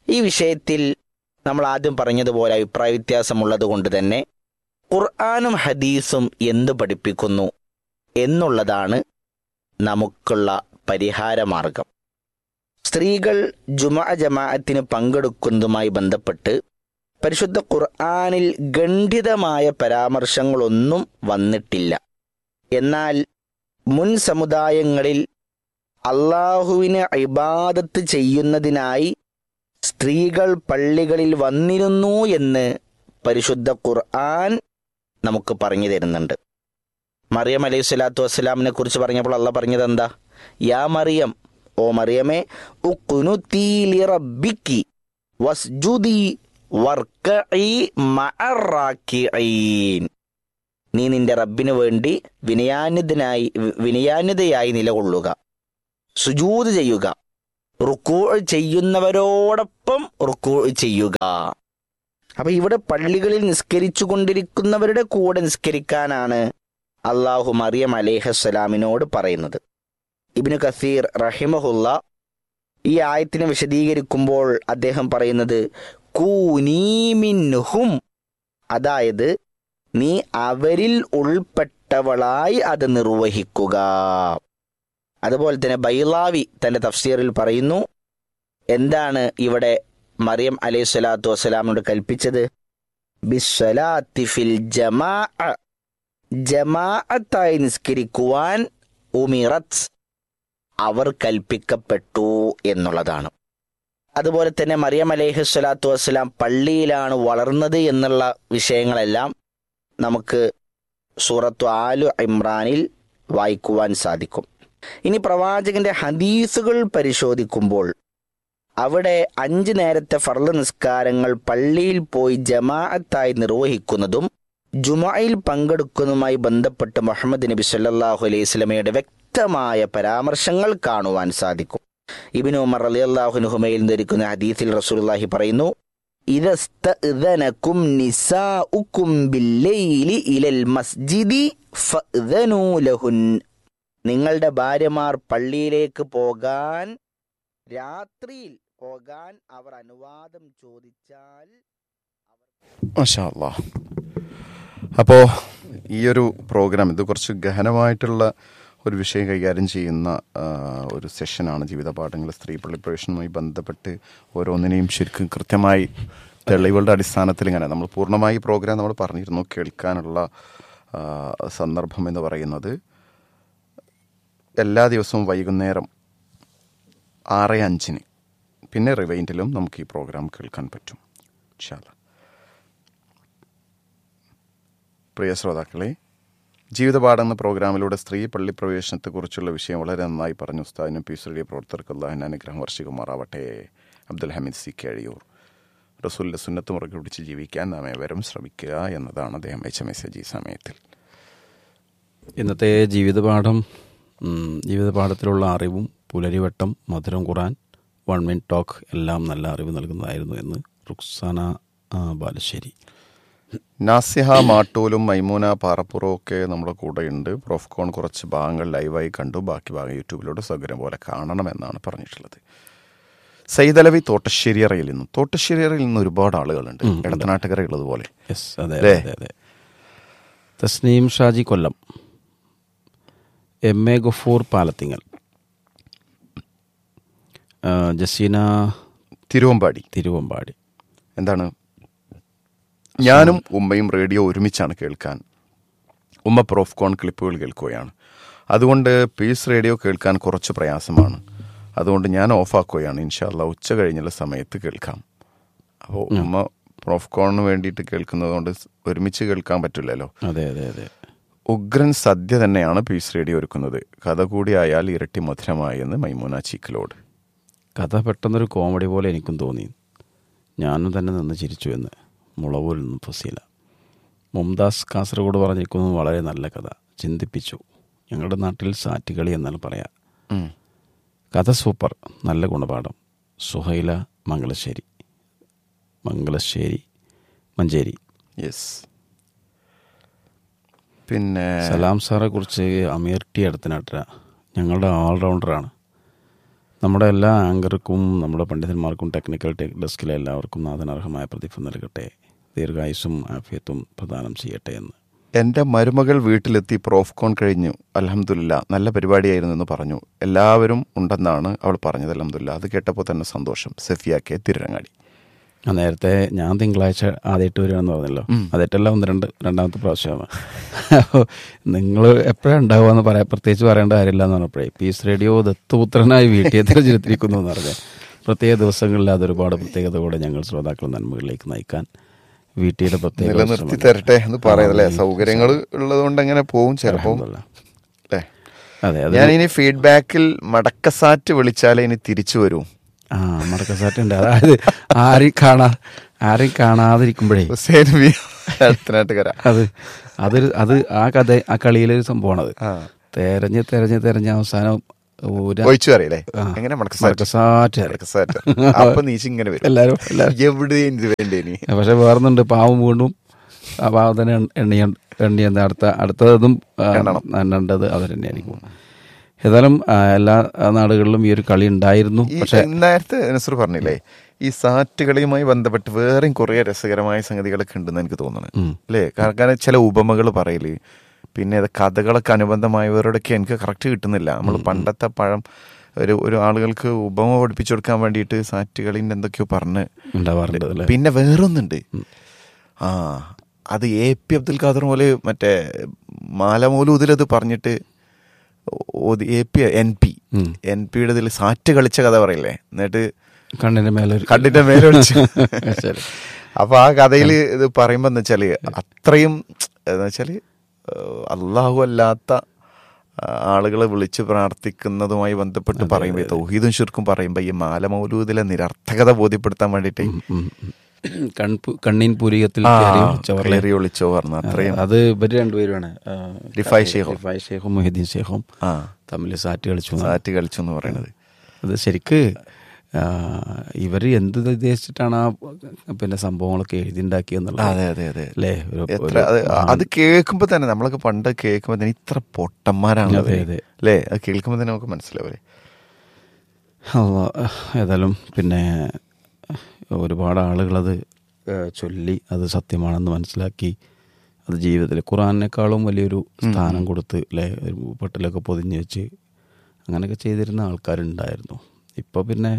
[SPEAKER 2] ഈ വിഷയത്തിൽ നമ്മൾ ആദ്യം പറഞ്ഞതുപോലെ അഭിപ്രായ വ്യത്യാസമുള്ളത് കൊണ്ട് തന്നെ ഖുർആനും ഹദീസും എന്ത് പഠിപ്പിക്കുന്നു എന്നുള്ളതാണ് നമുക്കുള്ള പരിഹാരമാർഗം. സ്ത്രീകൾ ജുമഅ ജമാഅത്തിന് പങ്കെടുക്കുന്നതുമായി ബന്ധപ്പെട്ട് പരിശുദ്ധ ഖുർആനിൽ ഖണ്ഡിതമായ പരാമർശങ്ങളൊന്നും വന്നിട്ടില്ല. എന്നാൽ മുൻ സമുദായങ്ങളിൽ അള്ളാഹുവിന് ഇബാദത്ത് ചെയ്യുന്നതിനായി സ്ത്രീകൾ പള്ളികളിൽ വന്നിരുന്നു എന്ന് പരിശുദ്ധ ഖുർആൻ നമുക്ക് പറഞ്ഞു തരുന്നുണ്ട്. മറിയം അലൈഹി സ്വലാത്തു വസ്സലാമിനെ കുറിച്ച് പറഞ്ഞപ്പോൾ അള്ളാഹ് പറഞ്ഞത് എന്താ? യാ മറിയം, ഓ മറിയമേ, ഉഖ്നുതീ ലിറബ്ബിക്കി വസ്ജുദി വർക്കഈ മഅർ റാക്കിഈൻ. നീ നിന്റെ റബ്ബിന് വേണ്ടി വിനയാന്വിതനായി വിനയാന്വിതയായി നിലകൊള്ളുക, സുജൂദ് ചെയ്യുക, റുക്കൂഅ് ചെയ്യുന്നവരോടൊപ്പം റുക്കൂഅ് ചെയ്യുക. അപ്പൊ ഇവിടെ പള്ളികളിൽ നിസ്കരിച്ചു കൊണ്ടിരിക്കുന്നവരുടെ കൂടെ നിസ്കരിക്കാനാണ് അള്ളാഹു മറിയം അലൈഹിസ്സലാമിനോട് പറയുന്നത്. ഇബ്നു കസീർ റഹിമഹുല്ല ഈ ആയത്തിനെ വിശദീകരിക്കുമ്പോൾ അദ്ദേഹം പറയുന്നത് കൂനീ മിൻഹും, അതായത് നീ അവരിൽ ഉൾപ്പെട്ടവളായി അത് നിർവഹിക്കുക. അതുപോലെ തന്നെ ബൈലാവി തന്റെ തഫ്സീറിൽ പറയുന്നു, എന്താണ് ഇവിടെ മറിയം അലൈഹി സ്വലാത്തു വസ്സലാമിനോട് കൽപ്പിച്ചത്? ബിസ്സലാത്തി ഫിൽ ജമാഅ, ജമാഅത്തായി നിസ്കരിക്കുവാൻ ഉമിറത്ത്, അവർ കൽപ്പിക്കപ്പെട്ടു എന്നുള്ളതാണ്. അതുപോലെ തന്നെ മറിയം അലൈഹി സ്വലാത്തു വസ്സലാം പള്ളിയിലാണ് വളർന്നത് എന്നുള്ള വിഷയങ്ങളെല്ലാം നമുക്ക് സൂറത്തു ആലു ഇമ്രാനിൽ വായിക്കുവാൻ സാധിക്കും. ഇനി പ്രവാചകന്റെ ഹദീസുകൾ പരിശോധിക്കുമ്പോൾ അവിടെ അഞ്ച് നേരത്തെ ഫർള് നിസ്കാരങ്ങൾ പള്ളിയിൽ പോയി ജമാഅത്തായി നിർവഹിക്കുന്നതും ജുമഅയിൽ പങ്കെടുക്കുന്നതുമായി ബന്ധപ്പെട്ട് മുഹമ്മദ് നബി സല്ലല്ലാഹു അലൈഹി വസല്ലമയുടെ വ്യക്തമായ പരാമർശങ്ങൾ കാണുവാൻ സാധിക്കും. ഇബ്നു ഉമർ റളിയല്ലാഹു അൻഹുമയിൽ ധരിക്കുന്ന ഹദീസിൽ റസൂലുള്ളാഹി പറയുന്നു, ഇദസ്തഅ്ദനകും നിസാഉകും ബില്ലൈലി ഇലൽ മസ്ജിദി ഫഅ്ദനൂ ലഹുൻ. നിങ്ങളുടെ ഭാര്യമാർ പള്ളിയിലേക്ക് പോകാൻ, രാത്രിയിൽ പോകാൻ അവർ അനുവാദം ചോദിച്ചാൽ.
[SPEAKER 1] മാഷാ അല്ലാഹ്. അപ്പോൾ ഈ ഒരു പ്രോഗ്രാം ഇത് കുറച്ച് ഗഹനമായിട്ടുള്ള ഒരു വിഷയം കൈകാര്യം ചെയ്യുന്ന ഒരു സെഷനാണ്. ജീവിതപാഠങ്ങൾ സ്ത്രീ പള്ളി പ്രവേശനവുമായി ബന്ധപ്പെട്ട് ഓരോന്നിനെയും ശരിക്കും കൃത്യമായി തെളിവുകളുടെ അടിസ്ഥാനത്തിൽ ഇങ്ങനെ നമ്മൾ പൂർണ്ണമായി പ്രോഗ്രാം നമ്മൾ പറഞ്ഞിരുന്നു. കേൾക്കാനുള്ള സന്ദർഭം എന്ന് പറയുന്നത് എല്ലാ ദിവസവും വൈകുന്നേരം ആറ് അഞ്ചിന്, പിന്നെ റിവൈൻഡിലും നമുക്ക് ഈ പ്രോഗ്രാം കേൾക്കാൻ പറ്റും ഇൻഷാ അല്ലാഹ്. പ്രിയ ശ്രോതാക്കളെ, ജീവിതപാഠം എന്ന പ്രോഗ്രാമിലൂടെ സ്ത്രീ പള്ളി പ്രവേശനത്തെക്കുറിച്ചുള്ള വിഷയം വളരെ നന്നായി പറഞ്ഞു ഉസ്താദിനും പീസ് റേഡിയോ പ്രവർത്തകർക്ക് അല്ലാഹുവിൻ്റെ അനുഗ്രഹം വർഷിക്കുമാറാവട്ടെ. അബ്ദുൽ ഹമീദ് സി കഴിയൂർ. റസൂലിൻ്റെ സുന്നത്ത് മുറുകെ പിടിച്ച് ജീവിക്കാൻ നാം ഏവരും ശ്രമിക്കുക എന്നതാണ് അദ്ദേഹം അയച്ച മെസ്സേജ് ഈ സമയത്തിൽ.
[SPEAKER 3] ഇന്നത്തെ ജീവിതപാഠം ജീവിതപാഠത്തിലുള്ള അറിവും പുലരിവട്ടം, മധുരം ഖുർആൻ, വൺ മിനിറ്റ് ടോക്ക് എല്ലാം നല്ല അറിവ് നൽകുന്നതായിരുന്നു എന്ന് റുക്സാന ബാലുശ്ശേരി.
[SPEAKER 1] നാസിഹ മാട്ടൂലും മൈമൂന പാറപ്പുറവും ഒക്കെ നമ്മുടെ കൂടെയുണ്ട്. പ്രോഫ്കോൺ കുറച്ച് ഭാഗങ്ങൾ ലൈവായി കണ്ടു, ബാക്കി ഭാഗം യൂട്യൂബിലൂടെ സൗകര്യം പോലെ കാണണമെന്നാണ് പറഞ്ഞിട്ടുള്ളത്. സൈദലവി തോട്ടശ്ശേരിയറയിൽ നിന്നും തോട്ടശ്ശേരിയറയിൽ നിന്ന് ഒരുപാട് ആളുകളുണ്ട്, ഇടത്തനാട്ടുകരയുള്ളതുപോലെ.
[SPEAKER 3] യെസ്, അതെ അതെ അതെ. തസ്നീം ഷാജി കൊല്ലം, എം എ ഗഫൂർ പാലത്തിങ്ങൽ, ജസീന
[SPEAKER 1] തിരുവമ്പാടി
[SPEAKER 3] തിരുവമ്പാടി
[SPEAKER 1] എന്താണ്, ഞാനും ഉമ്മയും റേഡിയോ ഒരുമിച്ചാണ് കേൾക്കാൻ. ഉമ്മ പ്രോഫ്കോൺ ക്ലിപ്പുകൾ കേൾക്കുകയാണ്, അതുകൊണ്ട് പീസ് റേഡിയോ കേൾക്കാൻ കുറച്ച് പ്രയാസമാണ്, അതുകൊണ്ട് ഞാൻ ഓഫാക്കുകയാണ്. ഇൻഷാ അല്ലാഹ് ഉച്ച കഴിഞ്ഞുള്ള സമയത്ത് കേൾക്കാം. അപ്പോൾ ഉമ്മ പ്രോഫ്കോണിന് വേണ്ടിയിട്ട് കേൾക്കുന്നത് കൊണ്ട് ഒരുമിച്ച് കേൾക്കാൻ പറ്റില്ലല്ലോ.
[SPEAKER 3] അതെ അതെ അതെ.
[SPEAKER 1] ഉഗ്രൻ സദ്യ തന്നെയാണ് പീസ് റേഡിയോ ഒരുക്കുന്നത്, കഥ കൂടിയായാൽ ഇരട്ടി മധുരമായി എന്ന് മൈമൂന ചീക്കലോട്.
[SPEAKER 3] കഥ പെട്ടെന്നൊരു കോമഡി പോലെ എനിക്കും തോന്നി, ഞാനും തന്നെ നിന്ന് ചിരിച്ചു എന്ന് മുളവൂരിൽ നിന്നും ഫസീല. മുംതാസ് കാസർഗോഡ് പറഞ്ഞിരിക്കുന്നത് വളരെ നല്ല കഥ, ചിന്തിപ്പിച്ചു. ഞങ്ങളുടെ നാട്ടിൽ സാറ്റുകളി എന്നാണ് പറയാ. കഥ സൂപ്പർ, നല്ല ഗുണപാഠം. സുഹൈല മംഗലശ്ശേരി മംഗലശ്ശേരി മഞ്ചേരി.
[SPEAKER 1] യെസ്. പിന്നെ
[SPEAKER 3] സലാം സാറെ കുറിച്ച് അമീർ ടി അടുത്തനാട്ട, ഞങ്ങളുടെ ഓൾറൗണ്ടറാണ്, നമ്മുടെ എല്ലാ ആങ്കർക്കും നമ്മുടെ പണ്ഡിതന്മാർക്കും ടെക്നിക്കൽ ഡെസ്കിലെ എല്ലാവർക്കും നാഥനർഹമായ പ്രതിഫലം നൽകട്ടെ, ദീർഘായുസ്സും ആഫിയത്തും പ്രദാനം ചെയ്യട്ടെ എന്ന്.
[SPEAKER 1] എൻ്റെ മരുമകൾ വീട്ടിലെത്തി പ്രോഫ്കോൺ കഴിഞ്ഞു, അൽഹംദുലില്ലാ നല്ല പരിപാടിയായിരുന്നു എന്ന് പറഞ്ഞു. എല്ലാവരും ഉണ്ടെന്നാണ് അവൾ പറഞ്ഞത്. അൽഹംദുലില്ലാ, അത് കേട്ടപ്പോൾ തന്നെ സന്തോഷം. സഫിയാക്കെ തിരുരങ്ങാടി.
[SPEAKER 3] നേരത്തെ ഞാൻ തിങ്കളാഴ്ച ആദ്യമായിട്ട് വരികയാണെന്ന് പറഞ്ഞല്ലോ, ആദ്യമായിട്ടല്ല ഒന്ന് രണ്ട് രണ്ടാമത്തെ പ്രാവശ്യമാണ്. അപ്പോൾ നിങ്ങൾ എപ്പോഴാണ് ഉണ്ടാവുക എന്ന് പറയാം, പ്രത്യേകിച്ച് പറയേണ്ട കാര്യമില്ല എന്ന് പറഞ്ഞപ്പോഴേ പീസ് റേഡിയോ ദത്തുപുത്രനായി വീട്ടിൽ തിരഞ്ഞെടുത്തിരിക്കുന്നു എന്ന് പറഞ്ഞാൽ പ്രത്യേക ദിവസങ്ങളിൽ അതൊരുപാട് പ്രത്യേകത കൂടെ ഞങ്ങൾ ശ്രോതാക്കൾ നന്മകളിലേക്ക് നയിക്കാൻ വീട്ടിയുടെ പ്രത്യേക
[SPEAKER 1] നിലനിർത്തി തരട്ടെ എന്ന് പറയുന്നല്ലേ. സൗകര്യങ്ങൾ ഉള്ളതുകൊണ്ട് എങ്ങനെ പോകും ചിലപ്പോൾ അല്ലേ.
[SPEAKER 3] അതെ,
[SPEAKER 1] ഞാൻ ഇനി ഫീഡ്ബാക്കിൽ മടക്കസാറ്റ് വിളിച്ചാലേ ഇനി തിരിച്ചു വരൂ.
[SPEAKER 3] ആ മടക്കസാറ്റ് ഉണ്ട്. അതായത് ആരെയും കാണാ ആരെയും കാണാതിരിക്കുമ്പോഴേ അത് അതൊരു അത് ആ കഥ ആ കളിയിലൊരു സംഭവമാണത്. തെരഞ്ഞ് തെരഞ്ഞ് തെരഞ്ഞ് അവസാനം
[SPEAKER 1] ഒഴിച്ചു അറിയില്ലേ എങ്ങനെ
[SPEAKER 3] എല്ലാരും പക്ഷെ വേർന്നുണ്ട് പാവം വീണ്ടും ആ പാവം തന്നെ എണ്ണി എണ്ണി എന്താ അടുത്ത അടുത്തതും എണ്ണേണ്ടത് അവർ തന്നെയായിരിക്കും. ഏതായാലും എല്ലാ നാടുകളിലും ഈ ഒരു കളി ഉണ്ടായിരുന്നു. പക്ഷെ
[SPEAKER 1] നേരത്തെ നസർ പറഞ്ഞില്ലേ ഈ സാറ്റ് കളിയുമായി ബന്ധപ്പെട്ട് വേറെയും കുറേ രസകരമായ സംഗതികളൊക്കെ ഉണ്ടെന്ന് എനിക്ക് തോന്നുന്നു അല്ലേ. കാരണം ചില ഉപമകൾ പറയല്, പിന്നെ കഥകളൊക്കെ അനുബന്ധമായവരോടൊക്കെ എനിക്ക് കറക്റ്റ് കിട്ടുന്നില്ല. നമ്മൾ പണ്ടത്തെ പഴം ഒരു ഒരു ആളുകൾക്ക് ഉപമ പഠിപ്പിച്ചു കൊടുക്കാൻ വേണ്ടിയിട്ട് സാറ്റ് കളിൻ്റെ എന്തൊക്കെയോ പറഞ്ഞ്
[SPEAKER 3] ഉണ്ടാവാറുണ്ട്.
[SPEAKER 1] പിന്നെ വേറൊന്നുണ്ട്, ആ അത് എ പി അബ്ദുൽ ഖാദർ പോലെ മറ്റേ മാലമൂലൂതിലത് പറഞ്ഞിട്ട് A P N P N പിയുടെ ഇതിൽ സാറ്റ് കളിച്ച കഥ പറയില്ലേ, എന്നിട്ട്
[SPEAKER 3] കണ്ണിന്റെ മേലെ
[SPEAKER 1] കണ്ണിന്റെ മേലെ ഒളിച്ച്. അപ്പൊ ആ കഥയിൽ ഇത് പറയുമ്പോ എന്ന് വെച്ചാല് അത്രയും എന്ന് വെച്ചാല് അള്ളാഹു അല്ലാത്ത ആളുകളെ വിളിച്ച് പ്രാർത്ഥിക്കുന്നതുമായി ബന്ധപ്പെട്ട് പറയുമ്പോൾ തൗഹീദും ശിർക്കും പറയുമ്പോൾ ഈ മാലമൗലൂദിലെ നിരർത്ഥകത ബോധ്യപ്പെടുത്താൻ വേണ്ടിയിട്ട്
[SPEAKER 3] കണ്ണീൻ പൂരികത്തിൽ
[SPEAKER 1] ഒളിച്ചോ പറഞ്ഞു. അത്രയും
[SPEAKER 3] അത് ഇവര് രണ്ടുപേരുമാണ്,
[SPEAKER 1] റിഫായ് ഷേഖും
[SPEAKER 3] റിഫായ് ഷേഖും മൊഹീദ്ദീൻ ഷേഖും തമ്മിൽ സാറ്റ് കളിച്ചു
[SPEAKER 1] സാറ്റ് കളിച്ചു എന്ന് പറയുന്നത്.
[SPEAKER 3] അത് ശരിക്ക് ഇവര് എന്ത് ഉദ്ദേശിച്ചിട്ടാണ് ആ പിന്നെ സംഭവങ്ങളൊക്കെ എഴുതിണ്ടാക്കിയെന്നുള്ളത്.
[SPEAKER 1] അതെ അതെ അതെ
[SPEAKER 3] അല്ലേ.
[SPEAKER 1] അത് കേൾക്കുമ്പോ തന്നെ നമ്മളൊക്കെ പണ്ട് കേൾക്കുമ്പോ തന്നെ ഇത്ര പൊട്ടന്മാരാണ് അല്ലേ, അത് കേൾക്കുമ്പോ തന്നെ നമുക്ക് മനസ്സിലാവേ.
[SPEAKER 3] ഏതായാലും പിന്നെ ഒരുപാട് ആളുകളത് ചൊല്ലി അത് സത്യമാണെന്ന് മനസ്സിലാക്കി അത് ജീവിതത്തിൽ ഖുർആനേക്കാളും വലിയൊരു സ്ഥാനം കൊടുത്ത് അല്ലേ പട്ടിലൊക്കെ പൊതിഞ്ഞ് വെച്ച് അങ്ങനെയൊക്കെ ചെയ്തിരുന്ന ആൾക്കാരുണ്ടായിരുന്നു. ഇപ്പോൾ പിന്നെ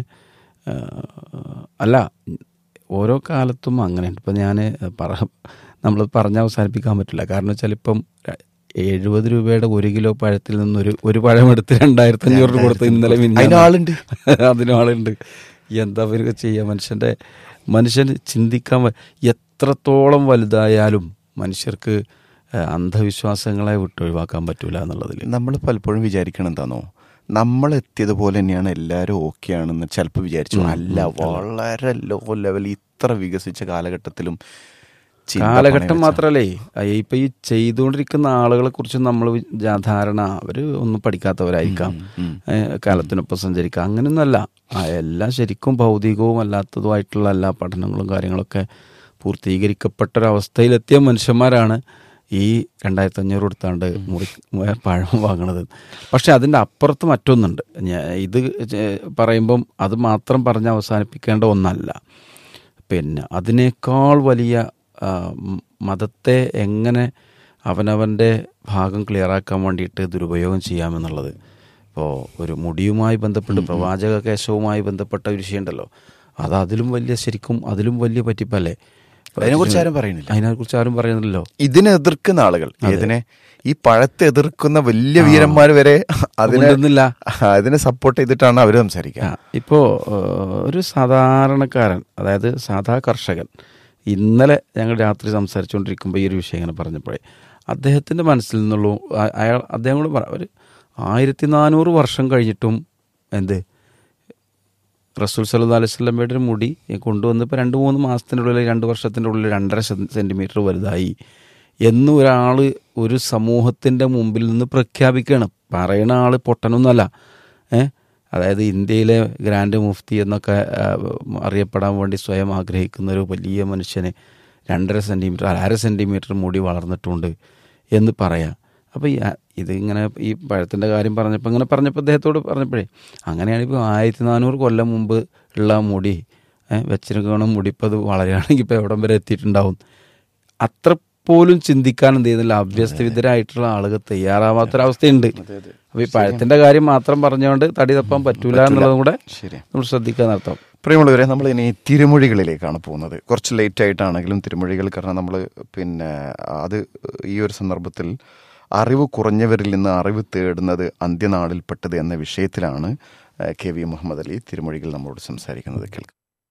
[SPEAKER 3] അല്ല ഓരോ കാലത്തും അങ്ങനെയുണ്ട്. ഇപ്പം ഞാൻ പറ നമ്മൾ പറഞ്ഞ് അവസാനിപ്പിക്കാൻ പറ്റില്ല. കാരണം വെച്ചാൽ ഇപ്പം എഴുപത് രൂപയുടെ ഒരു കിലോ പഴത്തിൽ നിന്നൊരു ഒരു പഴം എടുത്ത് രണ്ടായിരത്തി അഞ്ഞൂറ് കൊടുത്ത് ഇന്നലെ
[SPEAKER 1] അതിനാളുണ്ട്
[SPEAKER 3] അതിനാളുണ്ട് എന്താ അവർക്ക് ചെയ്യുക. മനുഷ്യൻ്റെ മനുഷ്യൻ ചിന്തിക്കാൻ എത്രത്തോളം വലുതായാലും മനുഷ്യർക്ക് അന്ധവിശ്വാസങ്ങളെ വിട്ടൊഴിവാക്കാൻ പറ്റൂല എന്നുള്ളതിൽ
[SPEAKER 1] നമ്മൾ പലപ്പോഴും വിചാരിക്കണം എന്താണോ, നമ്മൾ എത്തിയതുപോലെ തന്നെയാണ് എല്ലാവരും ഓക്കെ ആണെന്ന് ചിലപ്പോൾ വിചാരിച്ചു. അല്ല, വളരെ ലോ ലെവൽ ഇത്ര വികസിച്ച കാലഘട്ടത്തിലും
[SPEAKER 3] കാലഘട്ടം മാത്രമല്ലേ ഇപ്പം ഈ ചെയ്തുകൊണ്ടിരിക്കുന്ന ആളുകളെ കുറിച്ച് നമ്മൾ ധാരണ അവർ ഒന്നും പഠിക്കാത്തവരായിരിക്കാം, കാലത്തിനൊപ്പം സഞ്ചരിക്കുക അങ്ങനെയൊന്നുമല്ല. എല്ലാം ശരിക്കും ഭൗതികവും അല്ലാത്തതുമായിട്ടുള്ള എല്ലാ പഠനങ്ങളും കാര്യങ്ങളൊക്കെ പൂർത്തീകരിക്കപ്പെട്ടൊരവസ്ഥയിലെത്തിയ മനുഷ്യന്മാരാണ് ഈ രണ്ടായിരത്തി അഞ്ഞൂറ് കൊടുത്താണ്ട് മുറി പഴം വാങ്ങണത്. പക്ഷെ അതിൻ്റെ അപ്പുറത്ത് മറ്റൊന്നുണ്ട്. ഇത് പറയുമ്പം അത് മാത്രം പറഞ്ഞ് അവസാനിപ്പിക്കേണ്ട ഒന്നല്ല. പിന്നെ അതിനേക്കാൾ വലിയ മതത്തെ എങ്ങനെ അവനവൻ്റെ ഭാഗം ക്ലിയറാക്കാൻ വേണ്ടിയിട്ട് ദുരുപയോഗം ചെയ്യാമെന്നുള്ളത്. ഇപ്പോൾ ഒരു മുടിയുമായി ബന്ധപ്പെട്ട് പ്രവാചക കേശവുമായി ബന്ധപ്പെട്ട ഒരു വിഷയമുണ്ടല്ലോ, അത് അതിലും വലിയ ശരിക്കും അതിലും വലിയ പറ്റിപ്പല്ലേ.
[SPEAKER 1] അതിനെക്കുറിച്ച് ആരും പറയുന്നില്ല
[SPEAKER 3] അതിനെക്കുറിച്ച് ആരും പറയുന്നില്ലല്ലോ.
[SPEAKER 1] ഇതിനെ എതിർക്കുന്ന ആളുകൾ, ഇതിനെ ഈ പഴത്തെ എതിർക്കുന്ന വലിയ വീരന്മാർ വരെ അതിനെന്നില്ല അതിനെ സപ്പോർട്ട് ചെയ്തിട്ടാണ് അവർ സംസാരിക്കുക.
[SPEAKER 3] ഇപ്പോൾ ഒരു സാധാരണക്കാരൻ, അതായത് സാധാ കർഷകൻ, ഇന്നലെ ഞങ്ങൾ രാത്രി സംസാരിച്ചുകൊണ്ടിരിക്കുമ്പോൾ ഈ ഒരു വിഷയം ഇങ്ങനെ പറഞ്ഞപ്പോഴേ അദ്ദേഹത്തിൻ്റെ മനസ്സിൽ നിന്നുള്ള അയാൾ അദ്ദേഹം കൂടെ പറ ഒരു ആയിരത്തി നാനൂറ് വർഷം കഴിഞ്ഞിട്ടും എന്ത് റസൂൽ സല്ലല്ലാഹു അലൈഹി വസല്ലമയുടെ മുടി കൊണ്ടുവന്നപ്പോൾ രണ്ട് മൂന്ന് മാസത്തിൻ്റെ ഉള്ളിൽ രണ്ട് വർഷത്തിൻ്റെ ഉള്ളിൽ രണ്ടര സെൻറ്റിമീറ്റർ വലുതായി എന്ന് ഒരാൾ ഒരു സമൂഹത്തിൻ്റെ മുമ്പിൽ നിന്ന് പ്രഖ്യാപിക്കുകയാണ്. പറയണ ആൾ പൊട്ടനൊന്നുമല്ല. ഏഹ് അതായത് ഇന്ത്യയിലെ ഗ്രാൻഡ് മുഫ്തി എന്നൊക്കെ അറിയപ്പെടാൻ വേണ്ടി സ്വയം ആഗ്രഹിക്കുന്ന ഒരു വലിയ മനുഷ്യന് രണ്ടര സെൻറ്റിമീറ്റർ അര സെൻറ്റിമീറ്റർ മുടി വളർന്നിട്ടുണ്ട് എന്ന് പറയാം. അപ്പോൾ ഇത് ഇങ്ങനെ ഈ പഴത്തിൻ്റെ കാര്യം പറഞ്ഞപ്പോൾ ഇങ്ങനെ പറഞ്ഞപ്പോൾ അദ്ദേഹത്തോട് പറഞ്ഞപ്പോഴേ അങ്ങനെയാണിപ്പോൾ ആയിരത്തി നാനൂറ് കൊല്ലം മുമ്പ് ഉള്ള മുടി വെച്ചിരിക്കണം മുടി ഇപ്പോൾ അത് വളരുകയാണെങ്കിൽ ഇപ്പോൾ എവിടം വരെ എത്തിയിട്ടുണ്ടാവും. അത്ര പോലും ചിന്തിക്കാൻ എന്ത് ചെയ്യുന്നില്ല, അഭ്യസ്തവിദ്യരായിട്ടുള്ള ആളുകൾ തയ്യാറാവാത്തൊരവസ്ഥയുണ്ട്. അപ്പോൾ ഈ പഴത്തിൻ്റെ കാര്യം മാത്രം പറഞ്ഞുകൊണ്ട് തടി തപ്പാൻ പറ്റൂല എന്നുള്ളതും കൂടെ നമ്മൾ ശ്രദ്ധിക്കാൻ നടത്താം.
[SPEAKER 1] പ്രിയമുള്ളവരെ, നമ്മൾ ഇനി തിരുമൊഴികളിലേക്കാണ് പോകുന്നത്. കുറച്ച് ലേറ്റ് ആയിട്ടാണെങ്കിലും തിരുമൊഴികൾ, കാരണം നമ്മൾ പിന്നെ അത് ഈ ഒരു സന്ദർഭത്തിൽ അറിവ് കുറഞ്ഞവരിൽ നിന്ന് അറിവ് തേടുന്നത് അന്ത്യനാളിൽപ്പെട്ടത് എന്ന വിഷയത്തിലാണ് കെ വി മുഹമ്മദ് അലി തിരുമൊഴികൾ നമ്മളോട് സംസാരിക്കുന്നത്. കേൾക്കാം.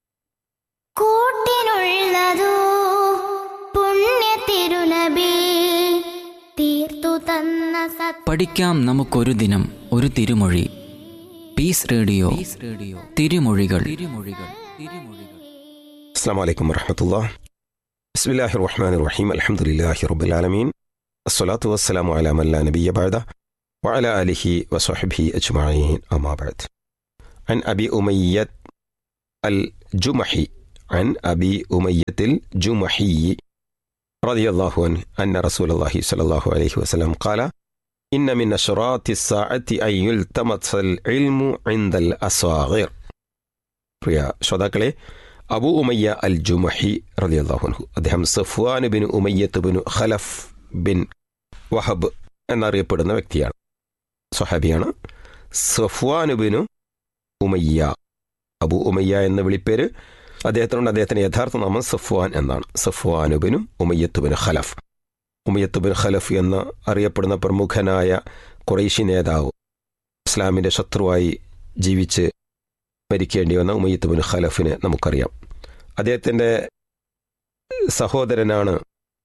[SPEAKER 4] പഠിക്കാം നമുക്കൊരു ദിനം ഒരു തിരുമൊഴി. പീസ് റേഡിയോ തിരുമൊഴികൾ. തിരുമൊഴികൾ തിരുമൊഴികൾ
[SPEAKER 5] അസ്സലാമു അലൈക്കും വറഹ്മത്തുള്ളാഹി. ബിസ്മില്ലാഹിർ റഹ്മാനിർ റഹീം. അൽഹംദുലില്ലാഹി റബ്ബിൽ ആലമീൻ. അസ്സലാത്തു വസ്സലാമു അലാ മൻ ലാ നബിയ്യ ബഅദ വഅലാ ആലിഹി വസ്വഹ്ബിഹി അജ്മഈൻ. അമ്മാ ബഅദ്. അൻ അബി ഉമയ്യ അൽ ജുമഹി അൻ അബി ഉമയ്യ അൽ ജുമഹി റളിയല്ലാഹു അൻഹു അന്ന റസൂലുള്ളാഹി സ്വല്ലല്ലാഹു അലൈഹി വസല്ലം ഖാല ഇന്ന മിൻ അശ്റാത്തി സ്സാഅത്തി അൻ യുൽതമസൽ ഇൽമു ഇൻദൽ അസ്വാഗിർ. പ്രിയ ശ്രോതാക്കളെ, അബൂ ഉമയ്യ അൽ ജുമഹി റളിയല്ലാഹു അൻഹു, അദ്ദേഹം Safwan bin ഉമയ്യത്ത് bin Khalaf bin Wahab എന്നറിയപ്പെടുന്ന വ്യക്തിയാണ്, സ്വഹാബിയാണ്. സഫ്വാൻ ബിൻ ഉമയ്യ, അബൂ ഉമയ്യ എന്ന വിളിപ്പേര് അദ്ദേഹത്തിനുണ്ട്. അദ്ദേഹത്തിൻ്റെ യഥാർത്ഥ നാമം സഫ്വാൻ എന്നാണ്. Safwan bin ഉമയ്യത്ത് bin Khalaf. ഉമയ്യത്ത് bin Khalaf എന്ന അറിയപ്പെടുന്ന പ്രമുഖനായ ഖുറൈശി നേതാവ്, ഇസ്ലാമിൻ്റെ ശത്രുവായി ജീവിച്ച് മരിക്കേണ്ടി വന്ന ഉമയ്യത്ത് ബിൻ ഖലഫിനെ നമുക്കറിയാം. അദ്ദേഹത്തിൻ്റെ സഹോദരനാണ്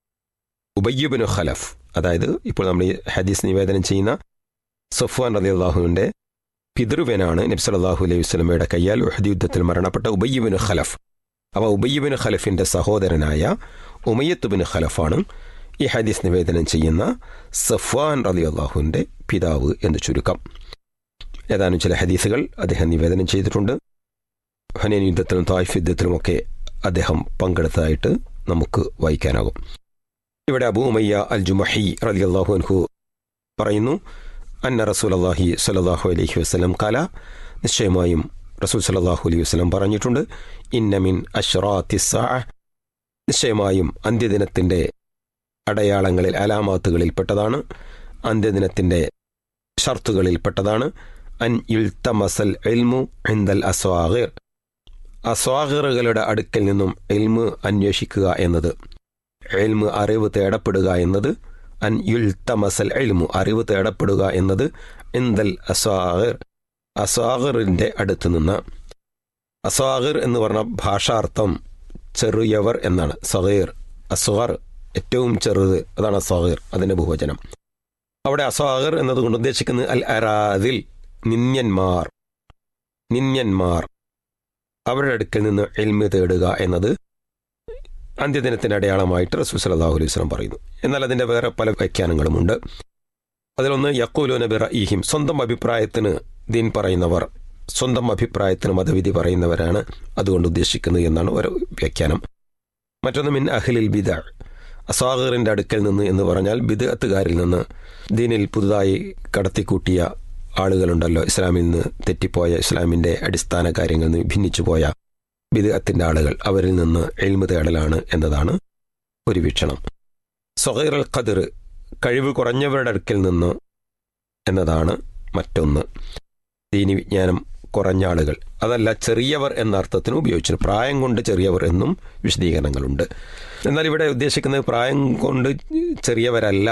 [SPEAKER 5] ഉബയ്യ് ബിൻ ഖലഫ്. അതായത് ഇപ്പോൾ നമ്മൾ ഈ ഹദീസ് നിവേദനം ചെയ്യുന്ന സഫ്വാൻ റളിയല്ലാഹുവിൻ്റെ പിതൃവനാണ് നബി സല്ലല്ലാഹു അലൈഹി വസല്ലമയുടെ കയ്യാൽ ഉഹദ് യുദ്ധത്തിൽ മരണപ്പെട്ട ഉബയ്യ് ബിൻ ഖലഫ്. അപ്പോൾ ഉബയ്യ് ബിൻ ഖലഫിൻ്റെ സഹോദരനായ ഉമയ്യത്ത് ബിൻ ഖലഫാണ് ഈ ഹദീസ് നിവേദനം ചെയ്യുന്ന സഫ്വാൻ റളിയല്ലാഹുവിൻ്റെ പിതാവ് എന്ന് ചുരുക്കം. ഏതാനും ചില ഹദീസുകൾ അദ്ദേഹം നിവേദനം ചെയ്തിട്ടുണ്ട്. ഹനൈൻ യുദ്ധത്തിലും തായിഫ് യുദ്ധത്തിലുമൊക്കെ അദ്ദേഹം പങ്കെടുത്തതായിട്ട് നമുക്ക് വായിക്കാനാകും. ഇവിടെ അബൂ ഉമയ്യ അൽ ജുമഹി റളിയല്ലാഹു അൻഹു പറയുന്നു, അന്ന റസൂലുള്ളാഹി സ്വല്ലല്ലാഹു അലൈഹി വസല്ലം ഖാല, നിശ്ചയമായും റസൂൽ സ്വല്ലല്ലാഹു അലൈഹി വസല്ലം പറഞ്ഞിട്ടുണ്ട്, ഇന്ന മിൻ അശ്റാത്തി സ്സാഅ, നിശ്ചയമായും അന്ത്യദിനത്തിൻ്റെ അടയാളങ്ങളിൽ അലാമാത്തുകളിൽപ്പെട്ടതാണ്, അന്ത്യദിനത്തിൻ്റെ ഷർത്തുകളിൽപ്പെട്ടതാണ്, അൻ യുൽതമസൽ ഇൽമു ഇൻദൽ അസ്വാഗിർ, അസ്വാഗിറുകളുടെ അടുക്കൽ നിന്നും ഇൽമു അന്വേഷിക്കുക എന്നത്, ഇൽമു അറിവ് തേടപ്പെടുക എന്നത്, അൻ യുൽതമസൽ ഇൽമു അറിവ് തേടപ്പെടുക എന്നത് ഇൻദൽ അസ്വാഗിർ, അസ്വാഗിറിൻ്റെ അടുത്ത് നിന്ന്. അസ്വാഗിർ എന്ന് പറഞ്ഞ ഭാഷാർത്ഥം ചെറിയവർ എന്നാണ്. സഗീർ, അസ്വാർ ഏറ്റവും ചെറുത്, അതാണ് അസ്വാഗിർ, അതിൻ്റെ ബഹുവചനം. അവിടെ അസ്വാഗിർ എന്നതുകൊണ്ട് ഉദ്ദേശിക്കുന്നത് അൽ അറാദിൽ, നിന്യന്മാർ, നിന്യന്മാർ അവരുടെ അടുക്കൽ നിന്ന് ഇൽമു തേടുക എന്നത് അന്ത്യദിനത്തിൻ്റെ അടയാളമായിട്ട് റസൂൽ സല്ലല്ലാഹു അലൈഹി വസല്ലം പറയുന്നു. എന്നാൽ അതിൻ്റെ വേറെ പല വ്യാഖ്യാനങ്ങളുമുണ്ട്. അതിലൊന്ന് യഖൂലൂന ബിറഈഹിം, സ്വന്തം അഭിപ്രായത്തിന് ദീൻ പറയുന്നവർ, സ്വന്തം അഭിപ്രായത്തിന് മതവിധി പറയുന്നവരാണ് അതുകൊണ്ട് ഉദ്ദേശിക്കുന്നത് എന്നാണ് ഒരു വ്യാഖ്യാനം. മറ്റൊന്ന് മിൻ അഹ്ലിൽ ബിദ്അ, അസ്വാഗിറിൻ്റെ അടുക്കൽ നിന്ന് എന്ന് പറഞ്ഞാൽ ബിദ്അത്തുകാരിൽ നിന്ന്, ദീനിൽ പുതുതായി കടത്തിക്കൂട്ടിയ ആളുകളുണ്ടല്ലോ, ഇസ്ലാമിൽ നിന്ന് തെറ്റിപ്പോയ, ഇസ്ലാമിൻ്റെ അടിസ്ഥാന കാര്യങ്ങളിൽ നിന്ന് ഭിന്നിച്ചു പോയ ബിദ്അത്തിൻ്റെ ആളുകൾ, അവരിൽ നിന്ന് ഇൽമു തേടലാണ് എന്നതാണ് ഒരു വീക്ഷണം. സഗീർ അൽ ഖദ്ർ, കഴിവ് കുറഞ്ഞവരുടെ അടുക്കൽ നിന്ന് എന്നതാണ് മറ്റൊന്ന്. ദീനി വിജ്ഞാനം കുറഞ്ഞ ആളുകൾ, അതല്ല ചെറിയവർ എന്ന അർത്ഥത്തിന് ഉപയോഗിച്ചു. പ്രായം കൊണ്ട് ചെറിയവർ എന്നും വിശദീകരണങ്ങളുണ്ട്. എന്നാൽ ഇവിടെ ഉദ്ദേശിക്കുന്നത് പ്രായം കൊണ്ട് ചെറിയവരല്ല,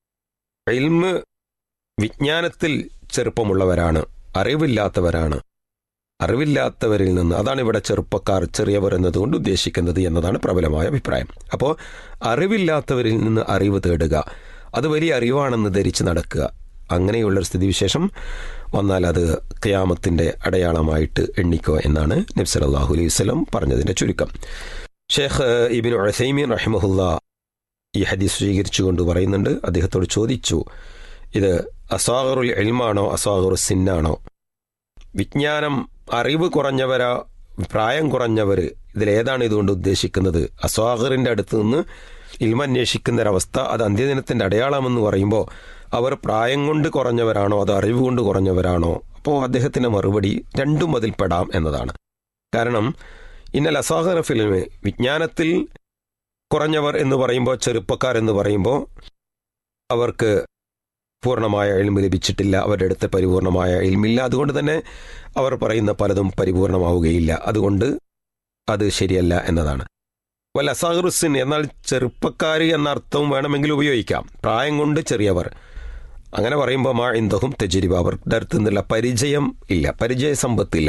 [SPEAKER 5] ഇൽമ് വിജ്ഞാനത്തിൽ ചെറുപ്പമുള്ളവരാണ്, അറിവില്ലാത്തവരാണ്. അറിവില്ലാത്തവരിൽ നിന്ന്, അതാണ് ഇവിടെ ചെറുപ്പക്കാർ, ചെറിയവർ എന്നതുകൊണ്ട് ഉദ്ദേശിക്കുന്നത് എന്നതാണ് പ്രബലമായ അഭിപ്രായം. അപ്പോൾ അറിവില്ലാത്തവരിൽ നിന്ന് അറിവ് തേടുക, അത് വലിയ അറിവാണെന്ന് ധരിച്ച് നടക്കുക, അങ്ങനെയുള്ളൊരു സ്ഥിതിവിശേഷം വന്നാൽ അത് ഖിയാമത്തിൻ്റെ അടയാളമായിട്ട് എണ്ണിക്കുക എന്നാണ് നബി സല്ലല്ലാഹു അലൈഹി വസല്ലം പറഞ്ഞതിൻ്റെ ചുരുക്കം. ഷേഖ് ഇബ്നു ഉസൈമീൻ റഹിമഹുല്ലാ ഈ ഹദീസ് സ്വീകരിച്ചുകൊണ്ട് പറയുന്നുണ്ട്, അദ്ദേഹത്തോട് ചോദിച്ചു, ഇത് അസ്വാഗിറുൽ ഇൽമാണോ അസ്വാഗിറു സിന്നാണോ, വിജ്ഞാനം അറിവ് കുറഞ്ഞവരാ പ്രായം കുറഞ്ഞവർ, ഇതിലേതാണ് ഇതുകൊണ്ട് ഉദ്ദേശിക്കുന്നത്? അസ്വാഗിറിൻ്റെ അടുത്ത് നിന്ന് ഇൽമന്വേഷിക്കുന്നൊരവസ്ഥ, അത് അന്ത്യദിനത്തിൻ്റെ അടയാളമെന്ന് പറയുമ്പോൾ അവർ പ്രായം കൊണ്ട് കുറഞ്ഞവരാണോ അതോ അറിവ് കൊണ്ട് കുറഞ്ഞവരാണോ? അപ്പോൾ അദ്ദേഹത്തിൻ്റെ മറുപടി രണ്ടും അതിൽ പെടാം എന്നതാണ്. കാരണം ഇന്നൽ അസാഹറ ഫിലിമ് വിജ്ഞാനത്തിൽ കുറഞ്ഞവർ എന്ന് പറയുമ്പോൾ, ചെറുപ്പക്കാർ എന്ന് പറയുമ്പോൾ അവർക്ക് പൂർണ്ണമായ ഇൽമ് ലഭിച്ചിട്ടില്ല, അവരുടെ അടുത്ത് പരിപൂർണമായ ഇൽമില്ല. അതുകൊണ്ട് തന്നെ അവർ പറയുന്ന പലതും പരിപൂർണമാവുകയില്ല. അതുകൊണ്ട് അത് ശരിയല്ല എന്നതാണ്. വല്ല അസാഹറുസിൻ എന്നാൽ ചെറുപ്പക്കാർ എന്ന അർത്ഥവും വേണമെങ്കിൽ ഉപയോഗിക്കാം. പ്രായം കൊണ്ട് ചെറിയവർ അങ്ങനെ പറയുമ്പോൾ മാ ഇന്ദഹും തെജരിബ, അവരുടെ അടുത്ത് നിന്നുള്ള പരിചയം ഇല്ല, പരിചയ സമ്പത്തില്ല.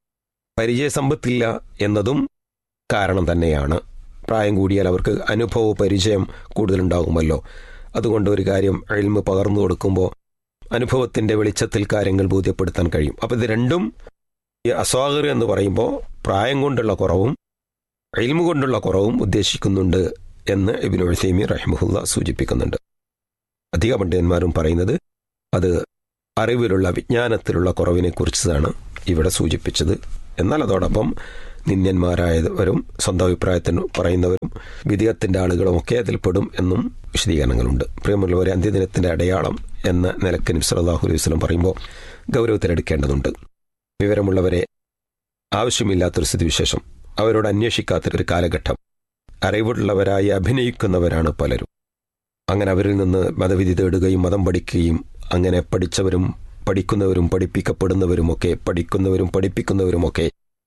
[SPEAKER 5] പരിചയ സമ്പത്തില്ല എന്നതും കാരണം തന്നെയാണ്. പ്രായം കൂടിയാൽ അവർക്ക് അനുഭവ പരിചയം കൂടുതലുണ്ടാകുമല്ലോ. അതുകൊണ്ട് ഒരു കാര്യം ഇൽമ് പകർന്നു കൊടുക്കുമ്പോൾ അനുഭവത്തിൻ്റെ വെളിച്ചത്തിൽ കാര്യങ്ങൾ ബോധ്യപ്പെടുത്താൻ കഴിയും. അപ്പോൾ ഇത് രണ്ടും ഈ അസ്വാഗർ എന്ന് പറയുമ്പോൾ പ്രായം കൊണ്ടുള്ള കുറവും ഇൽമു കൊണ്ടുള്ള കുറവും ഉദ്ദേശിക്കുന്നുണ്ട് എന്ന് ഇബ്നു ഉസൈമീൻ റഹിമഹുല്ലാ സൂചിപ്പിക്കുന്നുണ്ട്. അധിക പണ്ഡിതന്മാരും പറയുന്നത് അത് അറിവിലുള്ള വിജ്ഞാനത്തിലുള്ള കുറവിനെക്കുറിച്ചാണ് ഇവിടെ സൂചിപ്പിച്ചത്. എന്നാൽ അതോടൊപ്പം നിന്ദ്യന്മാരായവരും സ്വന്തം അഭിപ്രായത്തിന് പറയുന്നവരും വിദേഹത്തിൻ്റെ ആളുകളുമൊക്കെ അതിൽപ്പെടും എന്നും വിശദീകരണങ്ങളുണ്ട്. പ്രിയമുള്ളവരെ, അന്ത്യദിനത്തിൻ്റെ അടയാളം എന്ന നിലക്ക് നബി സല്ലല്ലാഹു അലൈഹി വസല്ലം പറയുമ്പോൾ ഗൗരവത്തിലെടുക്കേണ്ടതുണ്ട്. വിവരമുള്ളവരെ ആവശ്യമില്ലാത്തൊരു സ്ഥിതിവിശേഷം, അവരോട് അന്വേഷിക്കാത്തൊരു കാലഘട്ടം, അറിവുള്ളവരായി അഭിനയിക്കുന്നവരാണ് പലരും. അങ്ങനെ അവരിൽ നിന്ന് മതവിധി തേടുകയും മതം പഠിക്കുകയും അങ്ങനെ പഠിച്ചവരും പഠിക്കുന്നവരും പഠിപ്പിക്കപ്പെടുന്നവരുമൊക്കെ പഠിക്കുന്നവരും പഠിപ്പിക്കുന്നവരുമൊക്കെ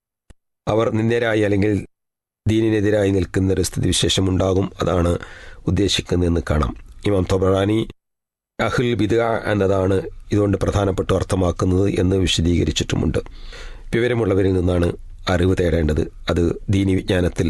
[SPEAKER 5] അവർ നിന്ദരായി അല്ലെങ്കിൽ ദീനിനെതിരായി നിൽക്കുന്നൊരു സ്ഥിതിവിശേഷം ഉണ്ടാകും. അതാണ് ഉദ്ദേശിക്കുന്നതെന്ന് കാണാം. ഇമാം തൊബറാനി അഹ്ലുൽ ബിദ്അ എന്നതാണ് ഇതുകൊണ്ട് പ്രധാനപ്പെട്ട അർത്ഥമാക്കുന്നത് എന്ന് വിശദീകരിച്ചിട്ടുമുണ്ട്. വിവരമുള്ളവരിൽ നിന്നാണ് അറിവ് തേടേണ്ടത്. അത് ദീനി വിജ്ഞാനത്തിൽ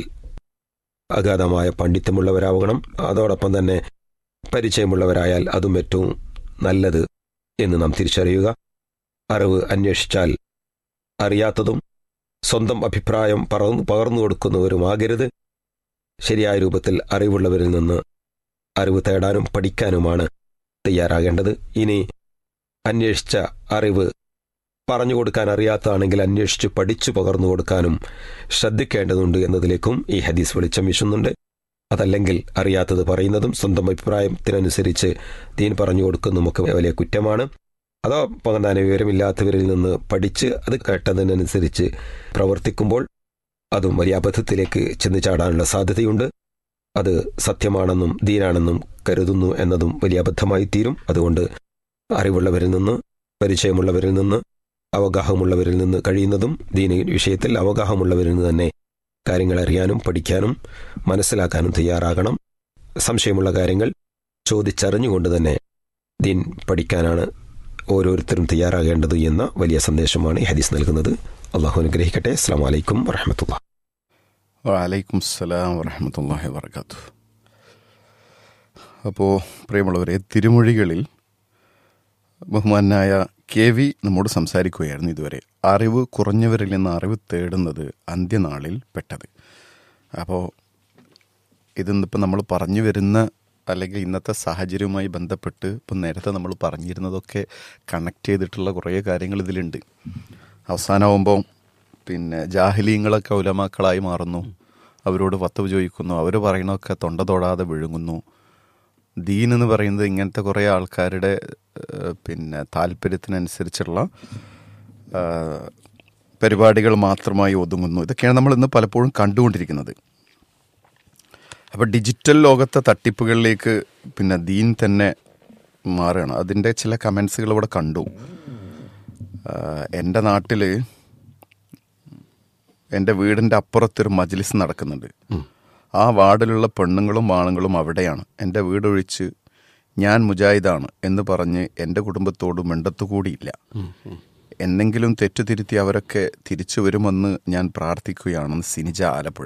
[SPEAKER 5] അഗാധമായ പാണ്ഡിത്യമുള്ളവരാവണം. അതോടൊപ്പം തന്നെ പരിചയമുള്ളവരായാൽ അതും ഏറ്റവും നല്ലത് എന്ന് നാം തിരിച്ചറിയുക. അറിവ് അന്വേഷിച്ചാൽ അറിയാത്തതും സ്വന്തം അഭിപ്രായം പറന്നു പകർന്നു കൊടുക്കുന്നവരുമാകരുത്. ശരിയായ രൂപത്തിൽ അറിവുള്ളവരിൽ നിന്ന് അറിവ് തേടാനും പഠിക്കാനുമാണ് തയ്യാറാകേണ്ടത്. ഇനി അന്വേഷിച്ച അറിവ് പറഞ്ഞു കൊടുക്കാൻ അറിയാത്തതാണെങ്കിൽ അന്വേഷിച്ച് പഠിച്ചു പകർന്നു കൊടുക്കാനും ശ്രദ്ധിക്കേണ്ടതുണ്ട് എന്നതിലേക്കും ഈ ഹദീസ് വെളിച്ചം വീശുന്നുണ്ട്. അതല്ലെങ്കിൽ അറിയാത്തത് പറയുന്നതും സ്വന്തം അഭിപ്രായത്തിനനുസരിച്ച് ദീൻ പറഞ്ഞു കൊടുക്കുന്നതുമൊക്കെ വലിയ കുറ്റമാണ്. അതോ പകർന്നാൻ വിവരമില്ലാത്തവരിൽ നിന്ന് പഠിച്ച് അത് കേട്ടതിനനുസരിച്ച് പ്രവർത്തിക്കുമ്പോൾ അതും വലിയ അബദ്ധത്തിലേക്ക് ചെന്ന് ചാടാനുള്ള സാധ്യതയുണ്ട്. അത് സത്യമാണെന്നും ദീനാണെന്നും കരുതുന്നു എന്നതും വലിയ അബദ്ധമായി തീരും. അതുകൊണ്ട് അറിവുള്ളവരിൽ നിന്ന് പരിചയമുള്ളവരിൽ നിന്ന് അവഗാഹമുള്ളവരിൽ നിന്ന് കഴിയുന്നതും ദീന വിഷയത്തിൽ അവഗാഹമുള്ളവരിൽ നിന്ന് തന്നെ കാര്യങ്ങൾ അറിയാനും പഠിക്കാനും മനസ്സിലാക്കാനും തയ്യാറാകണം. സംശയമുള്ള കാര്യങ്ങൾ ചോദിച്ചറിഞ്ഞുകൊണ്ട് തന്നെ ദീൻ പഠിക്കാനാണ് ഓരോരുത്തരും തയ്യാറാകേണ്ടത് എന്ന വലിയ സന്ദേശമാണ് ഈ ഹദീസ് നൽകുന്നത്. അള്ളാഹു അനുഗ്രഹിക്കട്ടെ. അസ്സലാമു അലൈക്കും വറഹ്മത്തുള്ളാഹി.
[SPEAKER 1] വഅലൈക്കും സലാം വറഹ്മത്തുള്ളാഹി വബറകാതുഹു. അപ്പോൾ പ്രിയമുള്ളവരെ, തിരുമൊഴികളിൽ ബഹുമാനായ കെ വി നമ്മോട് സംസാരിക്കുകയായിരുന്നു ഇതുവരെ. അറിവ് കുറഞ്ഞവരിൽ നിന്ന് അറിവ് തേടുന്നത് അന്ത്യനാളിൽ പെട്ടത്. അപ്പോൾ ഇതിന്നിപ്പോൾ നമ്മൾ പറഞ്ഞു വരുന്ന അല്ലെങ്കിൽ ഇന്നത്തെ സാഹചര്യവുമായി ബന്ധപ്പെട്ട് ഇപ്പം നേരത്തെ നമ്മൾ പറഞ്ഞിരുന്നതൊക്കെ കണക്ട് ചെയ്തിട്ടുള്ള കുറേ കാര്യങ്ങൾ ഇതിലുണ്ട്. അവസാനമാകുമ്പോൾ പിന്നെ ജാഹിലീങ്ങളൊക്കെ ഉലമാക്കളായി മാറുന്നു, അവരോട് ഫത്വ ചോദിക്കുന്നു, അവർ പറയണതൊക്കെ തൊണ്ട തൊടാതെ വിഴുങ്ങുന്നു. ദീൻ എന്ന് പറയുന്നത് ഇങ്ങനത്തെ കുറേ ആൾക്കാരുടെ പിന്നെ താല്പര്യത്തിനനുസരിച്ചുള്ള പരിപാടികൾ മാത്രമായി ഒതുങ്ങുന്നു. ഇതൊക്കെയാണ് നമ്മൾ ഇന്ന് പലപ്പോഴും കണ്ടുകൊണ്ടിരിക്കുന്നത്. അപ്പോൾ ഡിജിറ്റൽ ലോകത്തെ തട്ടിപ്പുകളിലേക്ക് പിന്നെ ദീൻ തന്നെ മാറുകയാണ്. അതിൻ്റെ ചില കമൻസുകൾ ഇവിടെ കണ്ടു. എൻ്റെ നാട്ടിൽ എൻ്റെ വീടിൻ്റെ അപ്പുറത്തൊരു മജ്ലിസ് നടക്കുന്നുണ്ട്. ആ വാർഡിലുള്ള പെണ്ണുങ്ങളും ആണുങ്ങളും അവിടെയാണ്. എൻ്റെ വീടൊഴിച്ച് ഞാൻ മുജാഹിദാണ് എന്ന് പറഞ്ഞ് എൻ്റെ കുടുംബത്തോട് മിണ്ടത്തുകൂടിയില്ല. എന്നെങ്കിലും തെറ്റുതിരുത്തി അവരൊക്കെ തിരിച്ചു വരുമെന്ന് ഞാൻ പ്രാർത്ഥിക്കുകയാണെന്ന് സിനിജ ആലപ്പുഴ.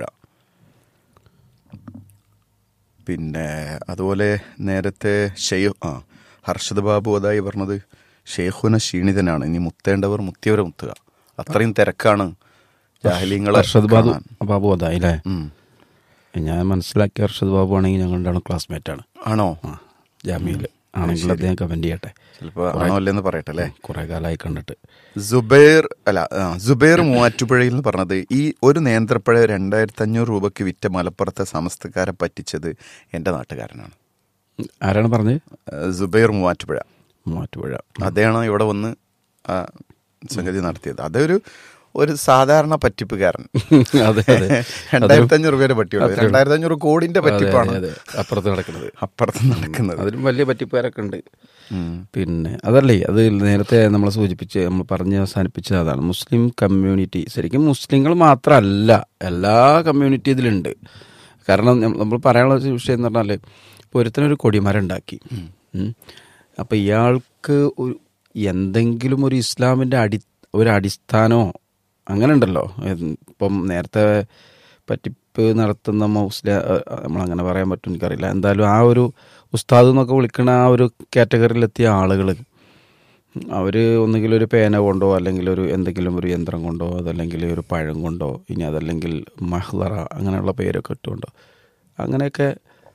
[SPEAKER 1] പിന്നെ അതുപോലെ നേരത്തെ ഷെയ് ആ ഹർഷദ് ബാബു അതായി പറഞ്ഞത് ഷെയ്ഖുന ക്ഷീണിതനാണ്, ഇനി മുത്തേണ്ടവർ മുത്തിയവരെ മുത്തുക. അത്രയും തിരക്കാണ് ജാഹിലീങ്ങളെ.
[SPEAKER 3] ഹർഷദ് ബാബു ബാബു അതായില്ലേ? ഞാൻ മനസ്സിലാക്കിയ ഹർഷദ് ബാബു ആണെങ്കിൽ ഞങ്ങളുടെ ക്ലാസ്മേറ്റ് ആണ്.
[SPEAKER 1] ആണോ?
[SPEAKER 3] ജാമ്യയിൽ ആണെങ്കിൽ അദ്ദേഹം കമന്റ് ചെയ്യട്ടെ.
[SPEAKER 1] ചിലപ്പോൾ ആണോ അല്ലെന്ന് പറയട്ടെ അല്ലേ.
[SPEAKER 3] കുറെ കാലമായി കണ്ടിട്ട്.
[SPEAKER 1] സുബൈർ അല്ല സുബൈർ മൂവാറ്റുപുഴയിൽ നിന്ന് പറഞ്ഞത്, ഈ ഒരു നേന്ത്രപ്പഴ രണ്ടായിരത്തി അഞ്ഞൂറ് രൂപയ്ക്ക് വിറ്റ മലപ്പുറത്തെ സമസ്തക്കാരെ പറ്റിച്ചത് എൻ്റെ നാട്ടുകാരനാണ്.
[SPEAKER 3] ആരാണ് പറഞ്ഞത്?
[SPEAKER 1] സുബൈർ മൂവാറ്റുപുഴ.
[SPEAKER 3] മൂവാറ്റുപുഴ
[SPEAKER 1] അദ്ദേഹമാണ് ഇവിടെ വന്ന് ആ സംഗതി നടത്തിയത്. അതൊരു ഒരു സാധാരണ പറ്റിപ്പുകാരൻ.
[SPEAKER 3] അതെ അതെ
[SPEAKER 1] രണ്ടായിരത്തി അഞ്ഞൂറ് പേര് പറ്റിയുള്ളൂ. രണ്ടായിരത്തി അഞ്ഞൂറ് കോടിന്റെ പറ്റിപ്പാണ്
[SPEAKER 3] അപ്പുറത്ത് നടക്കുന്നത്.
[SPEAKER 1] അപ്പുറത്ത് നടക്കുന്നത്
[SPEAKER 3] അതിലും വലിയ പറ്റിപ്പുകാരൊക്കെ ഉണ്ട്. പിന്നെ അതല്ലേ, അത് നേരത്തെ നമ്മൾ സൂചിപ്പിച്ച് നമ്മൾ പറഞ്ഞ് അവസാനിപ്പിച്ചത് അതാണ്. മുസ്ലിം കമ്മ്യൂണിറ്റി ശരിക്കും മുസ്ലിങ്ങൾ മാത്രമല്ല, എല്ലാ കമ്മ്യൂണിറ്റി ഇതിലുണ്ട്. കാരണം നമ്മൾ പറയാനുള്ള വിഷയം എന്ന് പറഞ്ഞാൽ, ഇപ്പോൾ ഒരുത്തനൊരു കൊടിമരം ഉണ്ടാക്കി, അപ്പോൾ ഇയാൾക്ക് ഒരു എന്തെങ്കിലും ഒരു ഇസ്ലാമിൻ്റെ അടി ഒരു അടിസ്ഥാനമോ അങ്ങനെ ഉണ്ടല്ലോ. ഇപ്പം നേരത്തെ പറ്റിപ്പ് നടത്തുന്ന മുസ്ലിം നമ്മളങ്ങനെ പറയാൻ പറ്റും എനിക്കറിയില്ല. എന്തായാലും ആ ഒരു ഉസ്താദ് എന്നൊക്കെ വിളിക്കുന്ന ആ ഒരു കാറ്റഗറിയിലെത്തിയ ആളുകൾ, അവർ ഒന്നുകിൽ ഒരു പേന കൊണ്ടോ അല്ലെങ്കിൽ ഒരു എന്തെങ്കിലും ഒരു യന്ത്രം കൊണ്ടോ അതല്ലെങ്കിൽ ഒരു പഴം കൊണ്ടോ ഇനി അതല്ലെങ്കിൽ മഹ്ലറ അങ്ങനെയുള്ള പേരൊക്കെ ഇട്ടുകൊണ്ടോ അങ്ങനെയൊക്കെ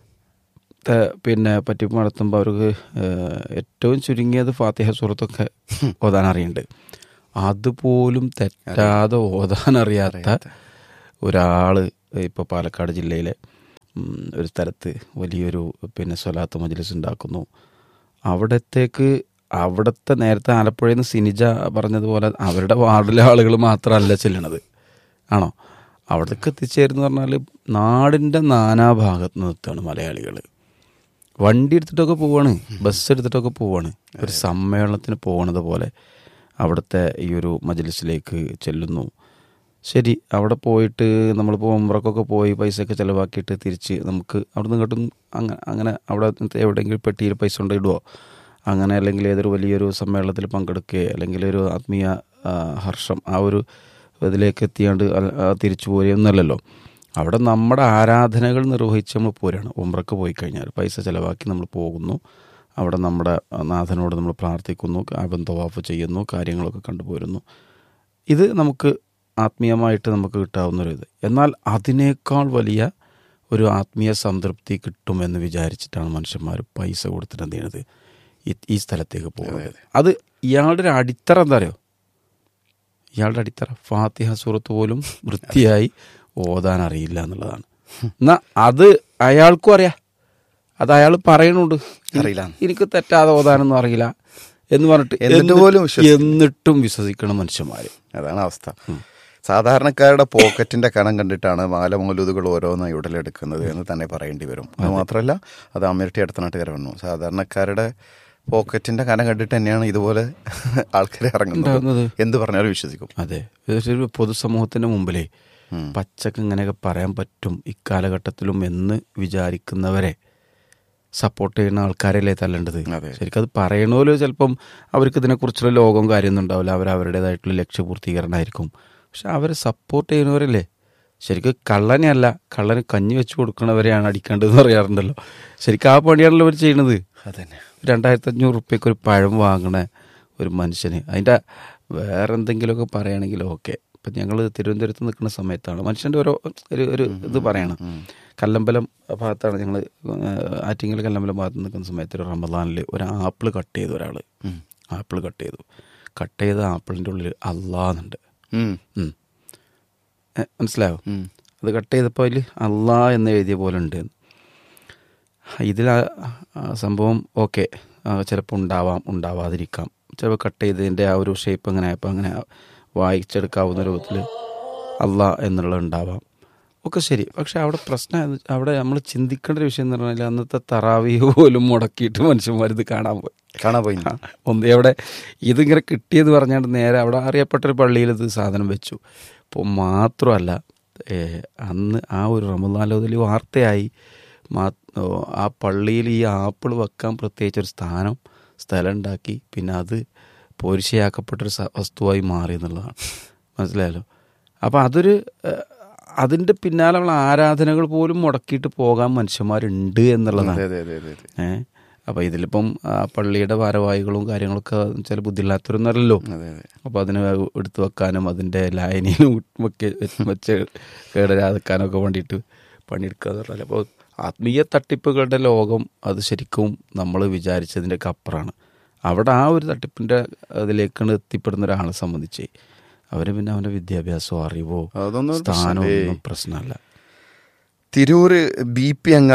[SPEAKER 3] പിന്നെ പറ്റിപ്പ് നടത്തുമ്പോൾ അവർക്ക് ഏറ്റവും ചുരുങ്ങിയത് ഫാത്തിഹ സൂറത്തൊക്കെ ഓതാൻ അറിയുന്നുണ്ട്. അതുപോലും തെറ്റാതെ ഓതാൻ അറിയാത്ത ഒരാൾ ഇപ്പോൾ പാലക്കാട് ജില്ലയിലെ ഒരു സ്ഥലത്ത് വലിയൊരു പിന്നെ സ്വലാത്ത് മജ്ലിസ് ഉണ്ടാക്കുന്നു. അവിടത്തേക്ക് അവിടുത്തെ നേരത്തെ ആലപ്പുഴയിൽ നിന്ന് സിനിജ പറഞ്ഞതുപോലെ അവരുടെ വാർഡിലെ ആളുകൾ മാത്രമല്ല ചെല്ലണത്, ആണോ? അവിടേക്ക് എത്തിച്ചേരുന്നു പറഞ്ഞാൽ നാടിൻ്റെ നാനാഭാഗത്ത് നിന്ന് എത്തുകയാണ് മലയാളികൾ. വണ്ടി എടുത്തിട്ടൊക്കെ പോവാണ്, ബസ് എടുത്തിട്ടൊക്കെ പോവാണ്. ഒരു സമ്മേളനത്തിന് പോകണത് പോലെ അവിടുത്തെ ഈ ഒരു മജ്ലിസിലേക്ക് ചെല്ലുന്നു. ശരി, അവിടെ പോയിട്ട് നമ്മളിപ്പോൾ ഉംറക്കൊക്കെ പോയി പൈസയൊക്കെ ചിലവാക്കിയിട്ട് തിരിച്ച് നമുക്ക് അവിടെ നിന്ന് ഇങ്ങോട്ടും അങ്ങനെ അങ്ങനെ അവിടെ എവിടെയെങ്കിലും പെട്ടിയിൽ പൈസ കൊണ്ട് ഇടുവോ അങ്ങനെ, അല്ലെങ്കിൽ ഏതൊരു വലിയൊരു സമ്മേളനത്തിൽ പങ്കെടുക്കുകയോ അല്ലെങ്കിൽ ഒരു ആത്മീയ ഹർഷം ആ ഒരു ഇതിലേക്ക് എത്തിയാണ്ട് തിരിച്ചു പോരുകയൊന്നുമല്ലല്ലോ. അവിടെ നമ്മുടെ ആരാധനകൾ നിർവഹിച്ച് നമ്മൾ പോരുകയാണ്. ഉംറക്ക് പോയി കഴിഞ്ഞാൽ പൈസ ചിലവാക്കി നമ്മൾ പോകുന്നു, അവിടെ നമ്മുടെ നാഥനോട് നമ്മൾ പ്രാർത്ഥിക്കുന്നു, കാബൻ തവാഫ് ചെയ്യുന്നു, കാര്യങ്ങളൊക്കെ കണ്ടുപോരുന്നു. ഇത് നമുക്ക് ആത്മീയമായിട്ട് നമുക്ക് കിട്ടാവുന്നൊരു ഇത്. എന്നാൽ അതിനേക്കാൾ വലിയ ഒരു ആത്മീയ സംതൃപ്തി കിട്ടുമെന്ന് വിചാരിച്ചിട്ടാണ് മനുഷ്യന്മാർ പൈസ കൊടുത്തിട്ട് എന്ത് ചെയ്യണത്, ഈ ഈ സ്ഥലത്തേക്ക് പോകുന്നത്. അത് ഇയാളുടെ ഒരു അടിത്തറ എന്താ അറിയോ? ഇയാളുടെ അടിത്തറ ഫാത്തിഹ സൂറത്ത് പോലും വൃത്തിയായി ഓതാൻ അറിയില്ല എന്നുള്ളതാണ്. എന്നാൽ അത് അയാൾക്കും അറിയാം, അത് അയാൾ പറയണുണ്ട്,
[SPEAKER 1] അറിയില്ല,
[SPEAKER 3] എനിക്ക് തെറ്റാതെ ഓതാനൊന്നും അറിയില്ല എന്ന് പറഞ്ഞിട്ട്
[SPEAKER 1] എന്നിട്ട് പോലും
[SPEAKER 3] എന്നിട്ടും വിശ്വസിക്കണം മനുഷ്യന്മാർ.
[SPEAKER 1] അതാണ് അവസ്ഥ. സാധാരണക്കാരുടെ പോക്കറ്റിന്റെ കണം കണ്ടിട്ടാണ് മാലമൗലൂദുകൾ ഓരോന്നായി ഉടലെടുക്കുന്നത് എന്ന് തന്നെ പറയേണ്ടി വരും. അത് മാത്രമല്ല, അത് അമേരിറ്റി അടുത്ത നാട്ടുകാർ വന്നു, സാധാരണക്കാരുടെ പോക്കറ്റിന്റെ കനം കണ്ടിട്ട് തന്നെയാണ് ഇതുപോലെ ആൾക്കാർ ഇറങ്ങുന്നത്. എന്ത് പറഞ്ഞാലും വിശ്വസിക്കും.
[SPEAKER 3] അതെ, ഒരു പൊതുസമൂഹത്തിന്റെ മുമ്പിലേ പച്ചക്ക് ഇങ്ങനെയൊക്കെ പറയാൻ പറ്റും ഇക്കാലഘട്ടത്തിലും എന്ന് വിചാരിക്കുന്നവരെ സപ്പോർട്ട് ചെയ്യുന്ന ആൾക്കാരല്ലേ തല്ലേണ്ടത്. ശരിക്കും അത് പറയണമല്ലോ. ചിലപ്പം അവർക്ക് ഇതിനെക്കുറിച്ചുള്ള ലോകവും കാര്യമൊന്നും ഉണ്ടാവില്ല, അവർ അവരുടേതായിട്ടുള്ള ലക്ഷ്യപൂർത്തീകരണമായിരിക്കും. പക്ഷെ അവരെ സപ്പോർട്ട് ചെയ്യുന്നവരല്ലേ ശരിക്കും. കള്ളനെയല്ല, കള്ളന് കഞ്ഞി വെച്ച് കൊടുക്കണവരെയാണ് അടിക്കേണ്ടതെന്ന് പറയാറുണ്ടല്ലോ. ശരിക്കും ആ പണിയാണല്ലോ അവർ ചെയ്യണത്.
[SPEAKER 1] അതന്നെ,
[SPEAKER 3] രണ്ടായിരത്തി അഞ്ഞൂറ് റുപ്യക്ക് ഒരു പഴം വാങ്ങണ ഒരു മനുഷ്യന് അതിൻ്റെ വേറെ എന്തെങ്കിലുമൊക്കെ പറയുകയാണെങ്കിൽ ഓക്കെ. ഇപ്പം ഞങ്ങൾ തിരുവനന്തപുരത്ത് നിൽക്കുന്ന സമയത്താണ് മനുഷ്യൻ്റെ ഓരോ ഒരു ഒരു ഇത് പറയണം. കല്ലമ്പലം ഭാഗത്താണ് ഞങ്ങൾ, ആറ്റിങ്ങൽ കല്ലമ്പലം ഭാഗത്ത് നിൽക്കുന്ന സമയത്ത് ഒരു റമദാനിൽ ഒരു ആപ്പിൾ കട്ട് ചെയ്തു. ഒരാൾ ആപ്പിൾ കട്ട് ചെയ്തു. കട്ട് ചെയ്ത ആപ്പിളിൻ്റെ ഉള്ളിൽ അള്ളാന്നുണ്ട്. മനസ്സിലായോ? അത് കട്ട് ചെയ്തപ്പോൾ അതിൽ അള്ളാ എന്ന് എഴുതിയ പോലെ ഉണ്ട്. ഇതിൽ സംഭവം ഓക്കെ, ചിലപ്പോൾ ഉണ്ടാവാം, ഉണ്ടാവാതിരിക്കാം. ചിലപ്പോൾ കട്ട് ചെയ്തതിൻ്റെ ആ ഒരു ഷേപ്പ് അങ്ങനെ ആയപ്പോൾ അങ്ങനെ വായിച്ചെടുക്കാവുന്ന രൂപത്തിൽ അള്ളാ എന്നുള്ളത് ഉണ്ടാവാം, ഒക്കെ ശരി. പക്ഷെ അവിടെ പ്രശ്നം, അവിടെ നമ്മൾ ചിന്തിക്കേണ്ട ഒരു വിഷയം എന്ന് പറഞ്ഞാൽ അന്നത്തെ തറാവീഹ് പോലും മുടക്കിയിട്ട് മനുഷ്യന്മാർ ഇത് കാണാൻ പോയി
[SPEAKER 1] കാണാൻ പോയി
[SPEAKER 3] ഒന്ന് എവിടെ ഇതിങ്ങനെ കിട്ടിയെന്ന് പറഞ്ഞാൽ നേരെ അവിടെ അറിയപ്പെട്ടൊരു പള്ളിയിൽ ഇത് സാധനം വെച്ചു. അപ്പോൾ മാത്രമല്ല, അന്ന് ആ ഒരു റമദാനിൽ വാർത്തയായി ആ പള്ളിയിൽ ഈ ആപ്പിൾ വെക്കാൻ പ്രത്യേകിച്ചൊരു സ്ഥാനം സ്ഥലം ഉണ്ടാക്കി, പിന്നെ അത് പോരിശയാക്കപ്പെട്ടൊരു വസ്തുവായി മാറി എന്നുള്ളതാണ്. മനസ്സിലായല്ലോ? അപ്പോൾ അതൊരു അതിൻ്റെ പിന്നാലെയുള്ള ആരാധനകൾ പോലും മുടക്കിയിട്ട് പോകാൻ മനുഷ്യന്മാരുണ്ട് എന്നുള്ളതാണ്. ഏഹ് അപ്പോൾ ഇതിലിപ്പം പള്ളിയുടെ ഭാരവാഹികളും കാര്യങ്ങളൊക്കെ ചില ബുദ്ധിയില്ലാത്തവരൊന്നല്ലോ. അപ്പോൾ അതിന് എടുത്തു വെക്കാനും അതിൻ്റെ ലായനിയിലും വെക്ക് വെച്ച് കേടരാതെക്കാനൊക്കെ വേണ്ടിയിട്ട് പണിയെടുക്കുക എന്ന് പറഞ്ഞാൽ, അപ്പോൾ ആത്മീയ തട്ടിപ്പുകളുടെ ലോകം അത് ശരിക്കും നമ്മൾ വിചാരിച്ചതിൻ്റെയൊക്കെ അപ്പുറമാണ്. അവിടെ ആ ഒരു തട്ടിപ്പിൻ്റെ അതിലേക്കാണ് എത്തിപ്പെടുന്ന ഒരാളെ സംബന്ധിച്ച് അവന് പിന്നെ അവൻ്റെ വിദ്യാഭ്യാസമോ അറിവോ സ്ഥാനമോ ഒന്നും പ്രശ്നമല്ല.
[SPEAKER 1] തിരൂർ ബി പി അങ്ങാടി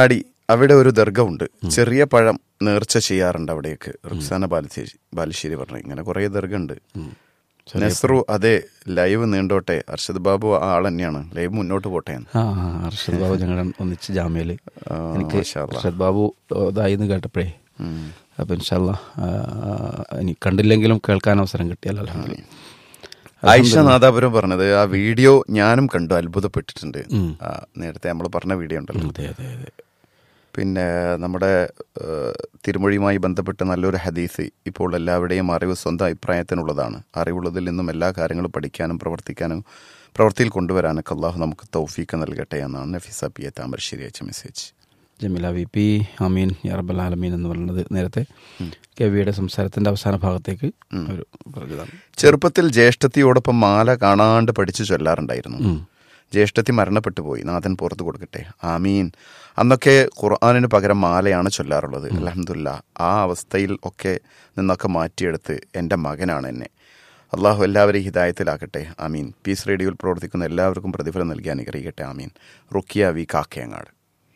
[SPEAKER 1] അവിടെ ഒരു ദർഗ ഉണ്ട്. ചെറിയ പഴം നേർച്ച ചെയ്യാറുണ്ട് അവിടേക്ക്. റുക്സാന ബാലുശ്ശേരി ബാലുശ്ശേരി പറഞ്ഞു. ഇങ്ങനെ കുറേ ദർഗ ഉണ്ട്. നെസ്റു അതെ, ലൈവ് നീണ്ടോട്ടെ. അർഷദ് ബാബു ആ ആൾ തന്നെയാണ്. ലൈവ് മുന്നോട്ട് പോട്ടെ.
[SPEAKER 3] അർഷദ് ബാബു ഞങ്ങൾ ഒന്നിച്ച് ജാമ്യയില് എനിക്ക് അർഷദ് ബാബു ഇതായിന്ന് കേട്ടപ്പോഴേ അപ്പം ഇൻഷാല്ലാ ഇനി കണ്ടില്ലെങ്കിലും കേൾക്കാൻ അവസരം കിട്ടിയാൽ അൽഹംദുലില്ലാ.
[SPEAKER 1] ആയിഷ നാദാപുരം പറഞ്ഞത് ആ വീഡിയോ ഞാനും കണ്ടു, അത്ഭുതപ്പെട്ടിട്ടുണ്ട്. നേരത്തെ നമ്മൾ പറഞ്ഞ വീഡിയോ ഉണ്ടല്ലോ.
[SPEAKER 3] അതെ അതെ അതെ.
[SPEAKER 1] പിന്നെ നമ്മുടെ തിരുമൊഴിയുമായി ബന്ധപ്പെട്ട് നല്ലൊരു ഹദീസ്, ഇപ്പോൾ എല്ലാവരുടെയും അറിവ് സ്വന്തം അഭിപ്രായത്തിനുള്ളതാണ്. അറിവുള്ളതിൽ നിന്നും എല്ലാ കാര്യങ്ങളും പഠിക്കാനും പ്രവർത്തിക്കാനും പ്രവൃത്തിയിൽ കൊണ്ടുവരാനൊക്കെ അള്ളാഹു നമുക്ക് തൗഫീക്ക് നൽകട്ടെ എന്നാണ് നഫീസ പി എ താമരശ്ശേരി അയച്ച മെസ്സേജ്.
[SPEAKER 3] ജമീല വി പി അമീൻ യാ റബ്ബൽ ആലമീൻ എന്ന് പറയുന്നത് നേരത്തെ കെ വിയുടെ സംസാരത്തിന്റെ അവസാന ഭാഗത്തേക്ക് ഒരു പറഞ്ഞതാണ്.
[SPEAKER 1] ചെറുപ്പത്തിൽ ജ്യേഷ്ഠത്തിയോടൊപ്പം മാല കാണാണ്ട് പഠിച്ചു ചൊല്ലാറുണ്ടായിരുന്നു. ജ്യേഷ്ഠത്തി മരണപ്പെട്ടു പോയി, നാഥൻ പുറത്തു കൊടുക്കട്ടെ, ആമീൻ. അന്നൊക്കെ ഖുർആനിന് പകരം മാലയാണ് ചൊല്ലാറുള്ളത്. അൽഹംദുലില്ലാ, ആ അവസ്ഥയിൽ ഒക്കെ നിന്നൊക്കെ മാറ്റിയെടുത്ത് എൻ്റെ മകനാണ് എന്നെ. അള്ളാഹു എല്ലാവരെയും ഹിദായത്തിലാക്കട്ടെ, ആമീൻ. പീസ് റേഡിയോയിൽ പ്രവർത്തിക്കുന്ന എല്ലാവർക്കും പ്രതിഫലം നൽകി അനുഗ്രഹിക്കട്ടെ, ആമീൻ. റുക്കിയ വി കാക്കയങ്ങാട്.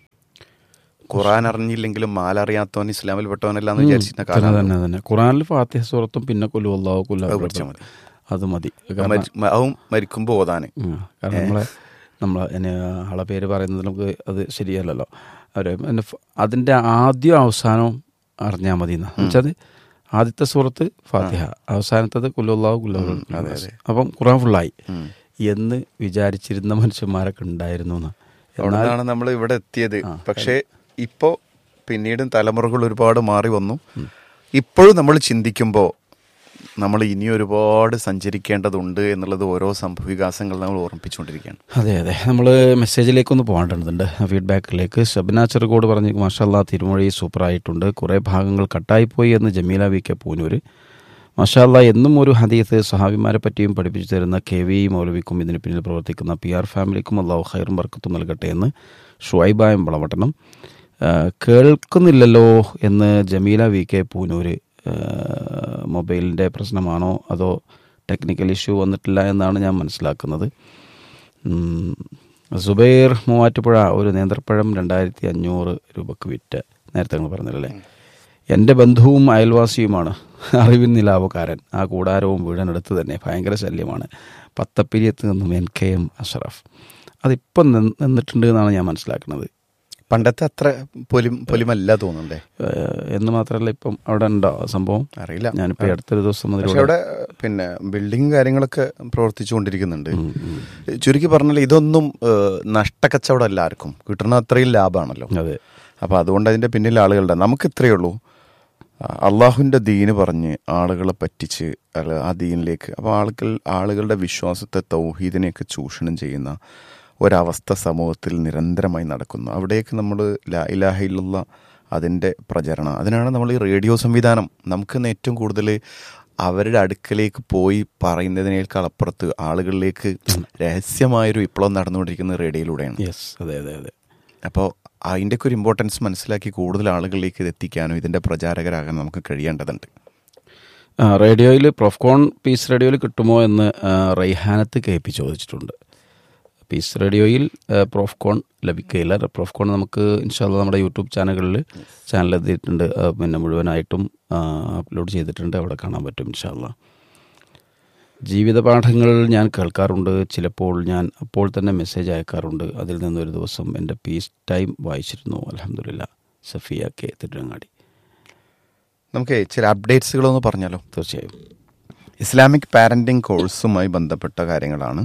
[SPEAKER 1] ഖുർആൻ അറിഞ്ഞില്ലെങ്കിലും മാല അറിയാത്തവൻ ഇസ്ലാമിൽ പെട്ടവനല്ലാന്ന് വിചാരിച്ചിരുന്ന കാലം
[SPEAKER 3] തന്നെ തന്നെ. ഖുർആനിൽ ഫാത്തിഹ സൂറത്തും പിന്നെ കുല്ലു അല്ലാഹു കുല്ലു
[SPEAKER 1] പഠിച്ചാൽ മതി,
[SPEAKER 3] അത് മതി.
[SPEAKER 1] അതും മരിക്കുമ്പോൾ ഓതാൻ.
[SPEAKER 3] കാരണം നമ്മളെ നമ്മൾ എന്നെ ആളെ പേര് പറയുന്നത് നമുക്ക് അത് ശരിയല്ലല്ലോ. അവർ അതിൻ്റെ ആദ്യം അവസാനവും അറിഞ്ഞാൽ മതി എന്നാ വെച്ചാൽ ആദ്യത്തെ സൂറത്ത് ഫാത്തിഹ, അവസാനത്തത് കുല്ലുല്ലാഹു കുല്ലു. അപ്പം ഖുർആൻ ഫുള്ളായി എന്ന് വിചാരിച്ചിരുന്ന മനുഷ്യന്മാരൊക്കെ ഉണ്ടായിരുന്നു എന്ന്.
[SPEAKER 1] അവിടെയാണ് നമ്മൾ ഇവിടെ എത്തിയത്. പക്ഷേ ഇപ്പോൾ പിന്നീട് തലമുറകൾ ഒരുപാട് മാറി വന്നു. ഇപ്പോഴും നമ്മൾ ചിന്തിക്കുമ്പോൾ നമ്മൾ ഇനി ഒരുപാട് സഞ്ചരിക്കേണ്ടതുണ്ട് എന്നുള്ളത് ഓരോ സംഭവവികാസങ്ങൾ നമ്മൾ ഓർമ്മിപ്പിച്ചുകൊണ്ടിരിക്കുകയാണ്.
[SPEAKER 3] അതെ അതെ. നമ്മൾ മെസ്സേജിലേക്കൊന്ന് പോകേണ്ടതുണ്ട്, ഫീഡ്ബാക്കിലേക്ക്. ഷബ്ന ചെറുകോട് പറഞ്ഞു, മാഷാല്ലാ തിരുമൊഴി സൂപ്പറായിട്ടുണ്ട്, കുറേ ഭാഗങ്ങൾ കട്ടായിപ്പോയി എന്ന് ജമീല വി കെ പൂനൂർ. മാഷാല്ലാ, എന്നും ഒരു ഹദീസ് സഹാബിമാരെ പറ്റിയും പഠിപ്പിച്ചു തരുന്ന കെ വി മൗലവിക്കും ഇതിന് പിന്നിൽ പ്രവർത്തിക്കുന്ന പി ആർ ഫാമിലിക്കും അല്ലാഹു ഖൈറും ബർക്കത്തും നൽകട്ടെ എന്ന് ഷുഐബായം വളവട്ടണം. കേൾക്കുന്നില്ലല്ലോ എന്ന് ജമീല വി കെ പൂനൂർ. മൊബൈലിൻ്റെ പ്രശ്നമാണോ അതോ ടെക്നിക്കൽ ഇഷ്യൂ വന്നിട്ടില്ല എന്നാണ് ഞാൻ മനസ്സിലാക്കുന്നത്. സുബൈർ മൂവാറ്റുപുഴ, ഒരു നേന്ത്രപ്പഴം രണ്ടായിരത്തി അഞ്ഞൂറ് രൂപക്ക് വിറ്റ്. നേരത്തെ നിങ്ങൾ പറഞ്ഞല്ലേ, എൻ്റെ ബന്ധുവും അയൽവാസിയുമാണ്, അറിവിൻ നിലാവുകാരൻ. ആ കൂടാരവും വീടിനടുത്ത് തന്നെ, ഭയങ്കര ശല്യമാണ്. പത്തപ്പിരിയത്ത് നിന്നും എൻ കെ എം അഷറഫ്. അതിപ്പം നിന്നിട്ടുണ്ട് എന്നാണ് ഞാൻ മനസ്സിലാക്കുന്നത്.
[SPEAKER 1] പണ്ടത്തെ അത്ര പൊലി പൊലിമല്ല തോന്നുന്നുണ്ടേ
[SPEAKER 3] എന്ന് മാത്രമല്ല ഇപ്പം അവിടെ ഉണ്ടോ സംഭവം
[SPEAKER 1] അറിയില്ല.
[SPEAKER 3] ഞാനിപ്പോൾ അടുത്തൊരു ദിവസം മുതൽ
[SPEAKER 1] അവിടെ പിന്നെ ബിൽഡിങ് കാര്യങ്ങളൊക്കെ പ്രവർത്തിച്ചു കൊണ്ടിരിക്കുന്നുണ്ട്. ചുരുക്കി പറഞ്ഞാൽ ഇതൊന്നും നഷ്ടക്കച്ചവടം അല്ല, ആർക്കും കിട്ടുന്ന അത്രയും ലാഭമാണല്ലോ.
[SPEAKER 3] അതെ.
[SPEAKER 1] അപ്പോൾ അതുകൊണ്ട് അതിൻ്റെ പിന്നിൽ ആളുകളുടെ, നമുക്ക് ഇത്രയേ ഉള്ളൂ, അള്ളാഹുവിൻ്റെ ദീന് പറഞ്ഞ് ആളുകളെ പറ്റിച്ച് ആ ദീനിലേക്ക്, അപ്പോൾ ആളുകൾ ആളുകളുടെ വിശ്വാസത്തെ തൗഹീദിനെയൊക്കെ ചൂഷണം ചെയ്യുന്ന ഒരവസ്ഥ സമൂഹത്തിൽ നിരന്തരമായി നടക്കുന്നു. അവിടേക്ക് നമ്മൾ ലാ ഇലാഹ ഇല്ലല്ലാഹ് അതിൻ്റെ പ്രചരണം, അതിനാണ് നമ്മൾ ഈ റേഡിയോ സംവിധാനം. നമുക്ക് ഏറ്റവും കൂടുതൽ അവരുടെ അടുക്കലേക്ക് പോയി പറയുന്നതിനേക്കാൾ അപ്പുറത്ത് ആളുകളിലേക്ക് രഹസ്യമായൊരു വിപ്ലവം നടന്നുകൊണ്ടിരിക്കുന്നത് റേഡിയോയിലൂടെയാണ്.
[SPEAKER 3] യെസ്, അതെ അതെ അതെ.
[SPEAKER 1] അപ്പോൾ അതിൻ്റെയൊക്കെ ഒരു ഇമ്പോർട്ടൻസ് മനസ്സിലാക്കി കൂടുതൽ ആളുകളിലേക്ക് ഇത് എത്തിക്കാനും ഇതിൻ്റെ പ്രചാരകരാകാൻ നമുക്ക് കഴിയേണ്ടതുണ്ട്.
[SPEAKER 3] റേഡിയോയിൽ പ്രൊഫ്കോൺ പീസ് റേഡിയോയിൽ കിട്ടുമോ എന്ന് റൈഹാനത്ത് കെ പി ചോദിച്ചിട്ടുണ്ട്. പീസ് റേഡിയോയിൽ പ്രോഫ്കോൺ ലഭിക്കുകയില്ല. പ്രോഫ്കോൺ നമുക്ക് ഇൻഷാല്ലാ നമ്മുടെ യൂട്യൂബ് ചാനലുകളിൽ ചാനൽ എത്തിയിട്ടുണ്ട്, പിന്നെ മുഴുവനായിട്ടും അപ്ലോഡ് ചെയ്തിട്ടുണ്ട്, അവിടെ കാണാൻ പറ്റും ഇൻഷാല്ലാ. ജീവിത പാഠങ്ങൾ ഞാൻ കേൾക്കാറുണ്ട്, ചിലപ്പോൾ ഞാൻ അപ്പോൾ തന്നെ മെസ്സേജ് അയക്കാറുണ്ട്. അതിൽ നിന്നൊരു ദിവസം എൻ്റെ പീസ് ടൈം വായിച്ചിരുന്നു, അൽഹംദുലില്ലാ. സഫിയ കെ തിരുവങ്ങാടി.
[SPEAKER 1] നമുക്ക് ചില അപ്ഡേറ്റ്സുകളൊന്ന് പറഞ്ഞാലോ?
[SPEAKER 3] തീർച്ചയായും.
[SPEAKER 1] ഇസ്ലാമിക് പാരൻറ്റിങ് കോഴ്സുമായി ബന്ധപ്പെട്ട കാര്യങ്ങളാണ്.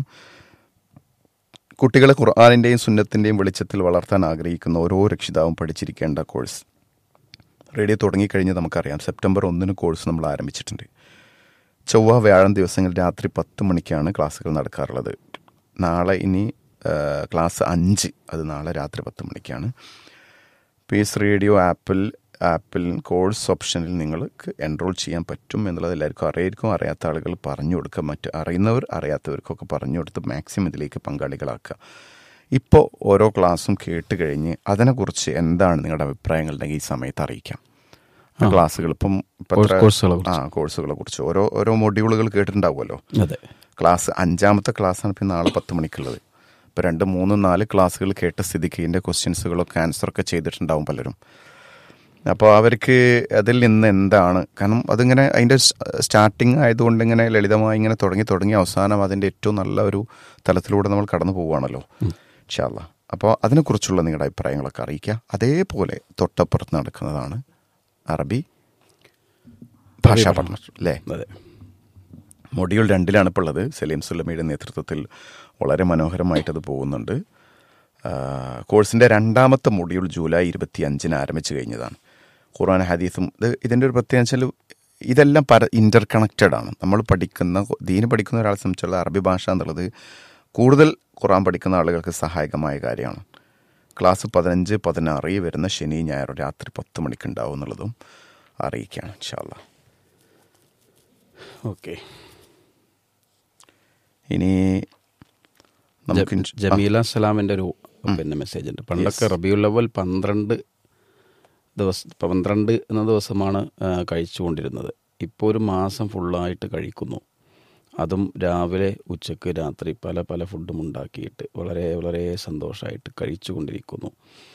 [SPEAKER 1] കുട്ടികളെ ഖുർആനിൻ്റെയും സുന്നത്തിൻ്റെയും വെളിച്ചത്തിൽ വളർത്താൻ ആഗ്രഹിക്കുന്ന ഓരോ രക്ഷിതാവും പഠിച്ചിരിക്കേണ്ട കോഴ്സ്. റേഡിയോ തുടങ്ങിക്കഴിഞ്ഞ് നമുക്കറിയാം, സെപ്റ്റംബർ ഒന്നിന് കോഴ്സ് നമ്മൾ ആരംഭിച്ചിട്ടുണ്ട്. ചൊവ്വ വ്യാഴം ദിവസങ്ങളിൽ രാത്രി പത്ത് മണിക്കാണ് ക്ലാസ്സുകൾ നടക്കാറുള്ളത്. നാളെ ഇനി ക്ലാസ് അഞ്ച്, അത് നാളെ രാത്രി പത്ത് മണിക്കാണ്. പീസ് റേഡിയോ ആപ്പിൽ ആപ്പിൽ കോഴ്സ് ഓപ്ഷനിൽ നിങ്ങൾക്ക് എൻറോൾ ചെയ്യാൻ പറ്റും എന്നുള്ളത് എല്ലാവർക്കും അറിയായിരിക്കും. അറിയാത്ത ആളുകൾ പറഞ്ഞു കൊടുക്കുക, മറ്റ് അറിയുന്നവർ അറിയാത്തവർക്കൊക്കെ പറഞ്ഞു കൊടുത്ത് മാക്സിമം ഇതിലേക്ക് പങ്കാളികളാക്കുക. ഇപ്പോൾ ഓരോ ക്ലാസ്സും കേട്ട് കഴിഞ്ഞ് അതിനെക്കുറിച്ച് എന്താണ് നിങ്ങളുടെ അഭിപ്രായങ്ങളുണ്ടെങ്കിൽ ഈ സമയത്ത് അറിയിക്കാം. ക്ലാസ്സുകൾ ഇപ്പം ആ കോഴ്സുകളെ കുറിച്ച് ഓരോ ഓരോ മൊഡ്യൂളുകൾ കേട്ടിട്ടുണ്ടാവുമല്ലോ.
[SPEAKER 3] അതെ.
[SPEAKER 1] ക്ലാസ് അഞ്ചാമത്തെ ക്ലാസ്സാണ് ഇപ്പം നാളെ പത്ത് മണിക്കുള്ളത്. ഇപ്പോൾ രണ്ട് മൂന്ന് നാല് ക്ലാസ്സുകൾ കേട്ട സ്ഥിതിക്ക് ഇതിൻ്റെ ക്വസ്റ്റ്യൻസുകളൊക്കെ ആൻസറൊക്കെ ചെയ്തിട്ടുണ്ടാവും പലരും. അപ്പോൾ അവർക്ക് അതിൽ നിന്ന് എന്താണ്, കാരണം അതിങ്ങനെ അതിൻ്റെ സ്റ്റാർട്ടിങ് ആയതുകൊണ്ട് ഇങ്ങനെ ലളിതമായി ഇങ്ങനെ തുടങ്ങി തുടങ്ങി അവസാനം അതിൻ്റെ ഏറ്റവും നല്ല ഒരു തലത്തിലൂടെ നമ്മൾ കടന്നു പോവുകയാണല്ലോ ഇൻഷാ അല്ലാഹ്. അപ്പോൾ അതിനെക്കുറിച്ചുള്ള നിങ്ങളുടെ അഭിപ്രായങ്ങളൊക്കെ അറിയിക്കുക. അതേപോലെ തൊട്ടപ്പുറത്ത് നടക്കുന്നതാണ് അറബി ഭാഷാ പഠനം അല്ലേ?
[SPEAKER 3] അതെ.
[SPEAKER 1] മൊഡ്യൂൾ രണ്ടിലാണ് ഇപ്പോൾ ഉള്ളത്. സലീം സുല്ലമിയുടെ നേതൃത്വത്തിൽ വളരെ മനോഹരമായിട്ടത് പോകുന്നുണ്ട്. കോഴ്സിൻ്റെ രണ്ടാമത്തെ മൊഡ്യൂൾ ജൂലൈ ഇരുപത്തി അഞ്ചിന് ആരംഭിച്ചു കഴിഞ്ഞതാണ്. ഖുർആൻ ഹദീസും ഇത് ഇതിൻ്റെ ഒരു പ്രത്യേകത വെച്ചാൽ ഇതെല്ലാം പര ഇൻ്റർ കണക്റ്റഡ് ആണ്. നമ്മൾ പഠിക്കുന്ന ദീന് പഠിക്കുന്ന ഒരാളെ സംബന്ധിച്ചുള്ള അറബി ഭാഷ എന്നുള്ളത് കൂടുതൽ ഖുർആൻ പഠിക്കുന്ന ആളുകൾക്ക് സഹായകമായ കാര്യമാണ്. ക്ലാസ് പതിനഞ്ച് പതിനാറ് ഈ വരുന്ന ശനി ഞായർ രാത്രി പത്ത് മണിക്ക് ഉണ്ടാവും എന്നുള്ളതും അറിയിക്കുകയാണ് ഇൻഷാ അല്ലാഹ്.
[SPEAKER 3] ഓക്കെ.
[SPEAKER 1] ഇനി നമുക്ക്
[SPEAKER 3] ജമീല സലാമിൻ്റെ ഒരു പിന്നെ മെസ്സേജ് ഉണ്ട്. പണ്ടൊക്കെ റബീഉൽ അവ്വൽ പന്ത്രണ്ട് ദിവസം പന്ത്രണ്ട് എന്ന ദിവസമാണ് കഴിച്ചുകൊണ്ടിരുന്നത്. ഇപ്പോൾ ഒരു മാസം ഫുള്ളായിട്ട് കഴിക്കുന്നു. അതും രാവിലെ ഉച്ചക്ക് രാത്രി പല പല ഫുഡും ഉണ്ടാക്കിയിട്ട് വളരെ വളരെ സന്തോഷമായിട്ട് കഴിച്ചു കൊണ്ടിരിക്കുന്നു.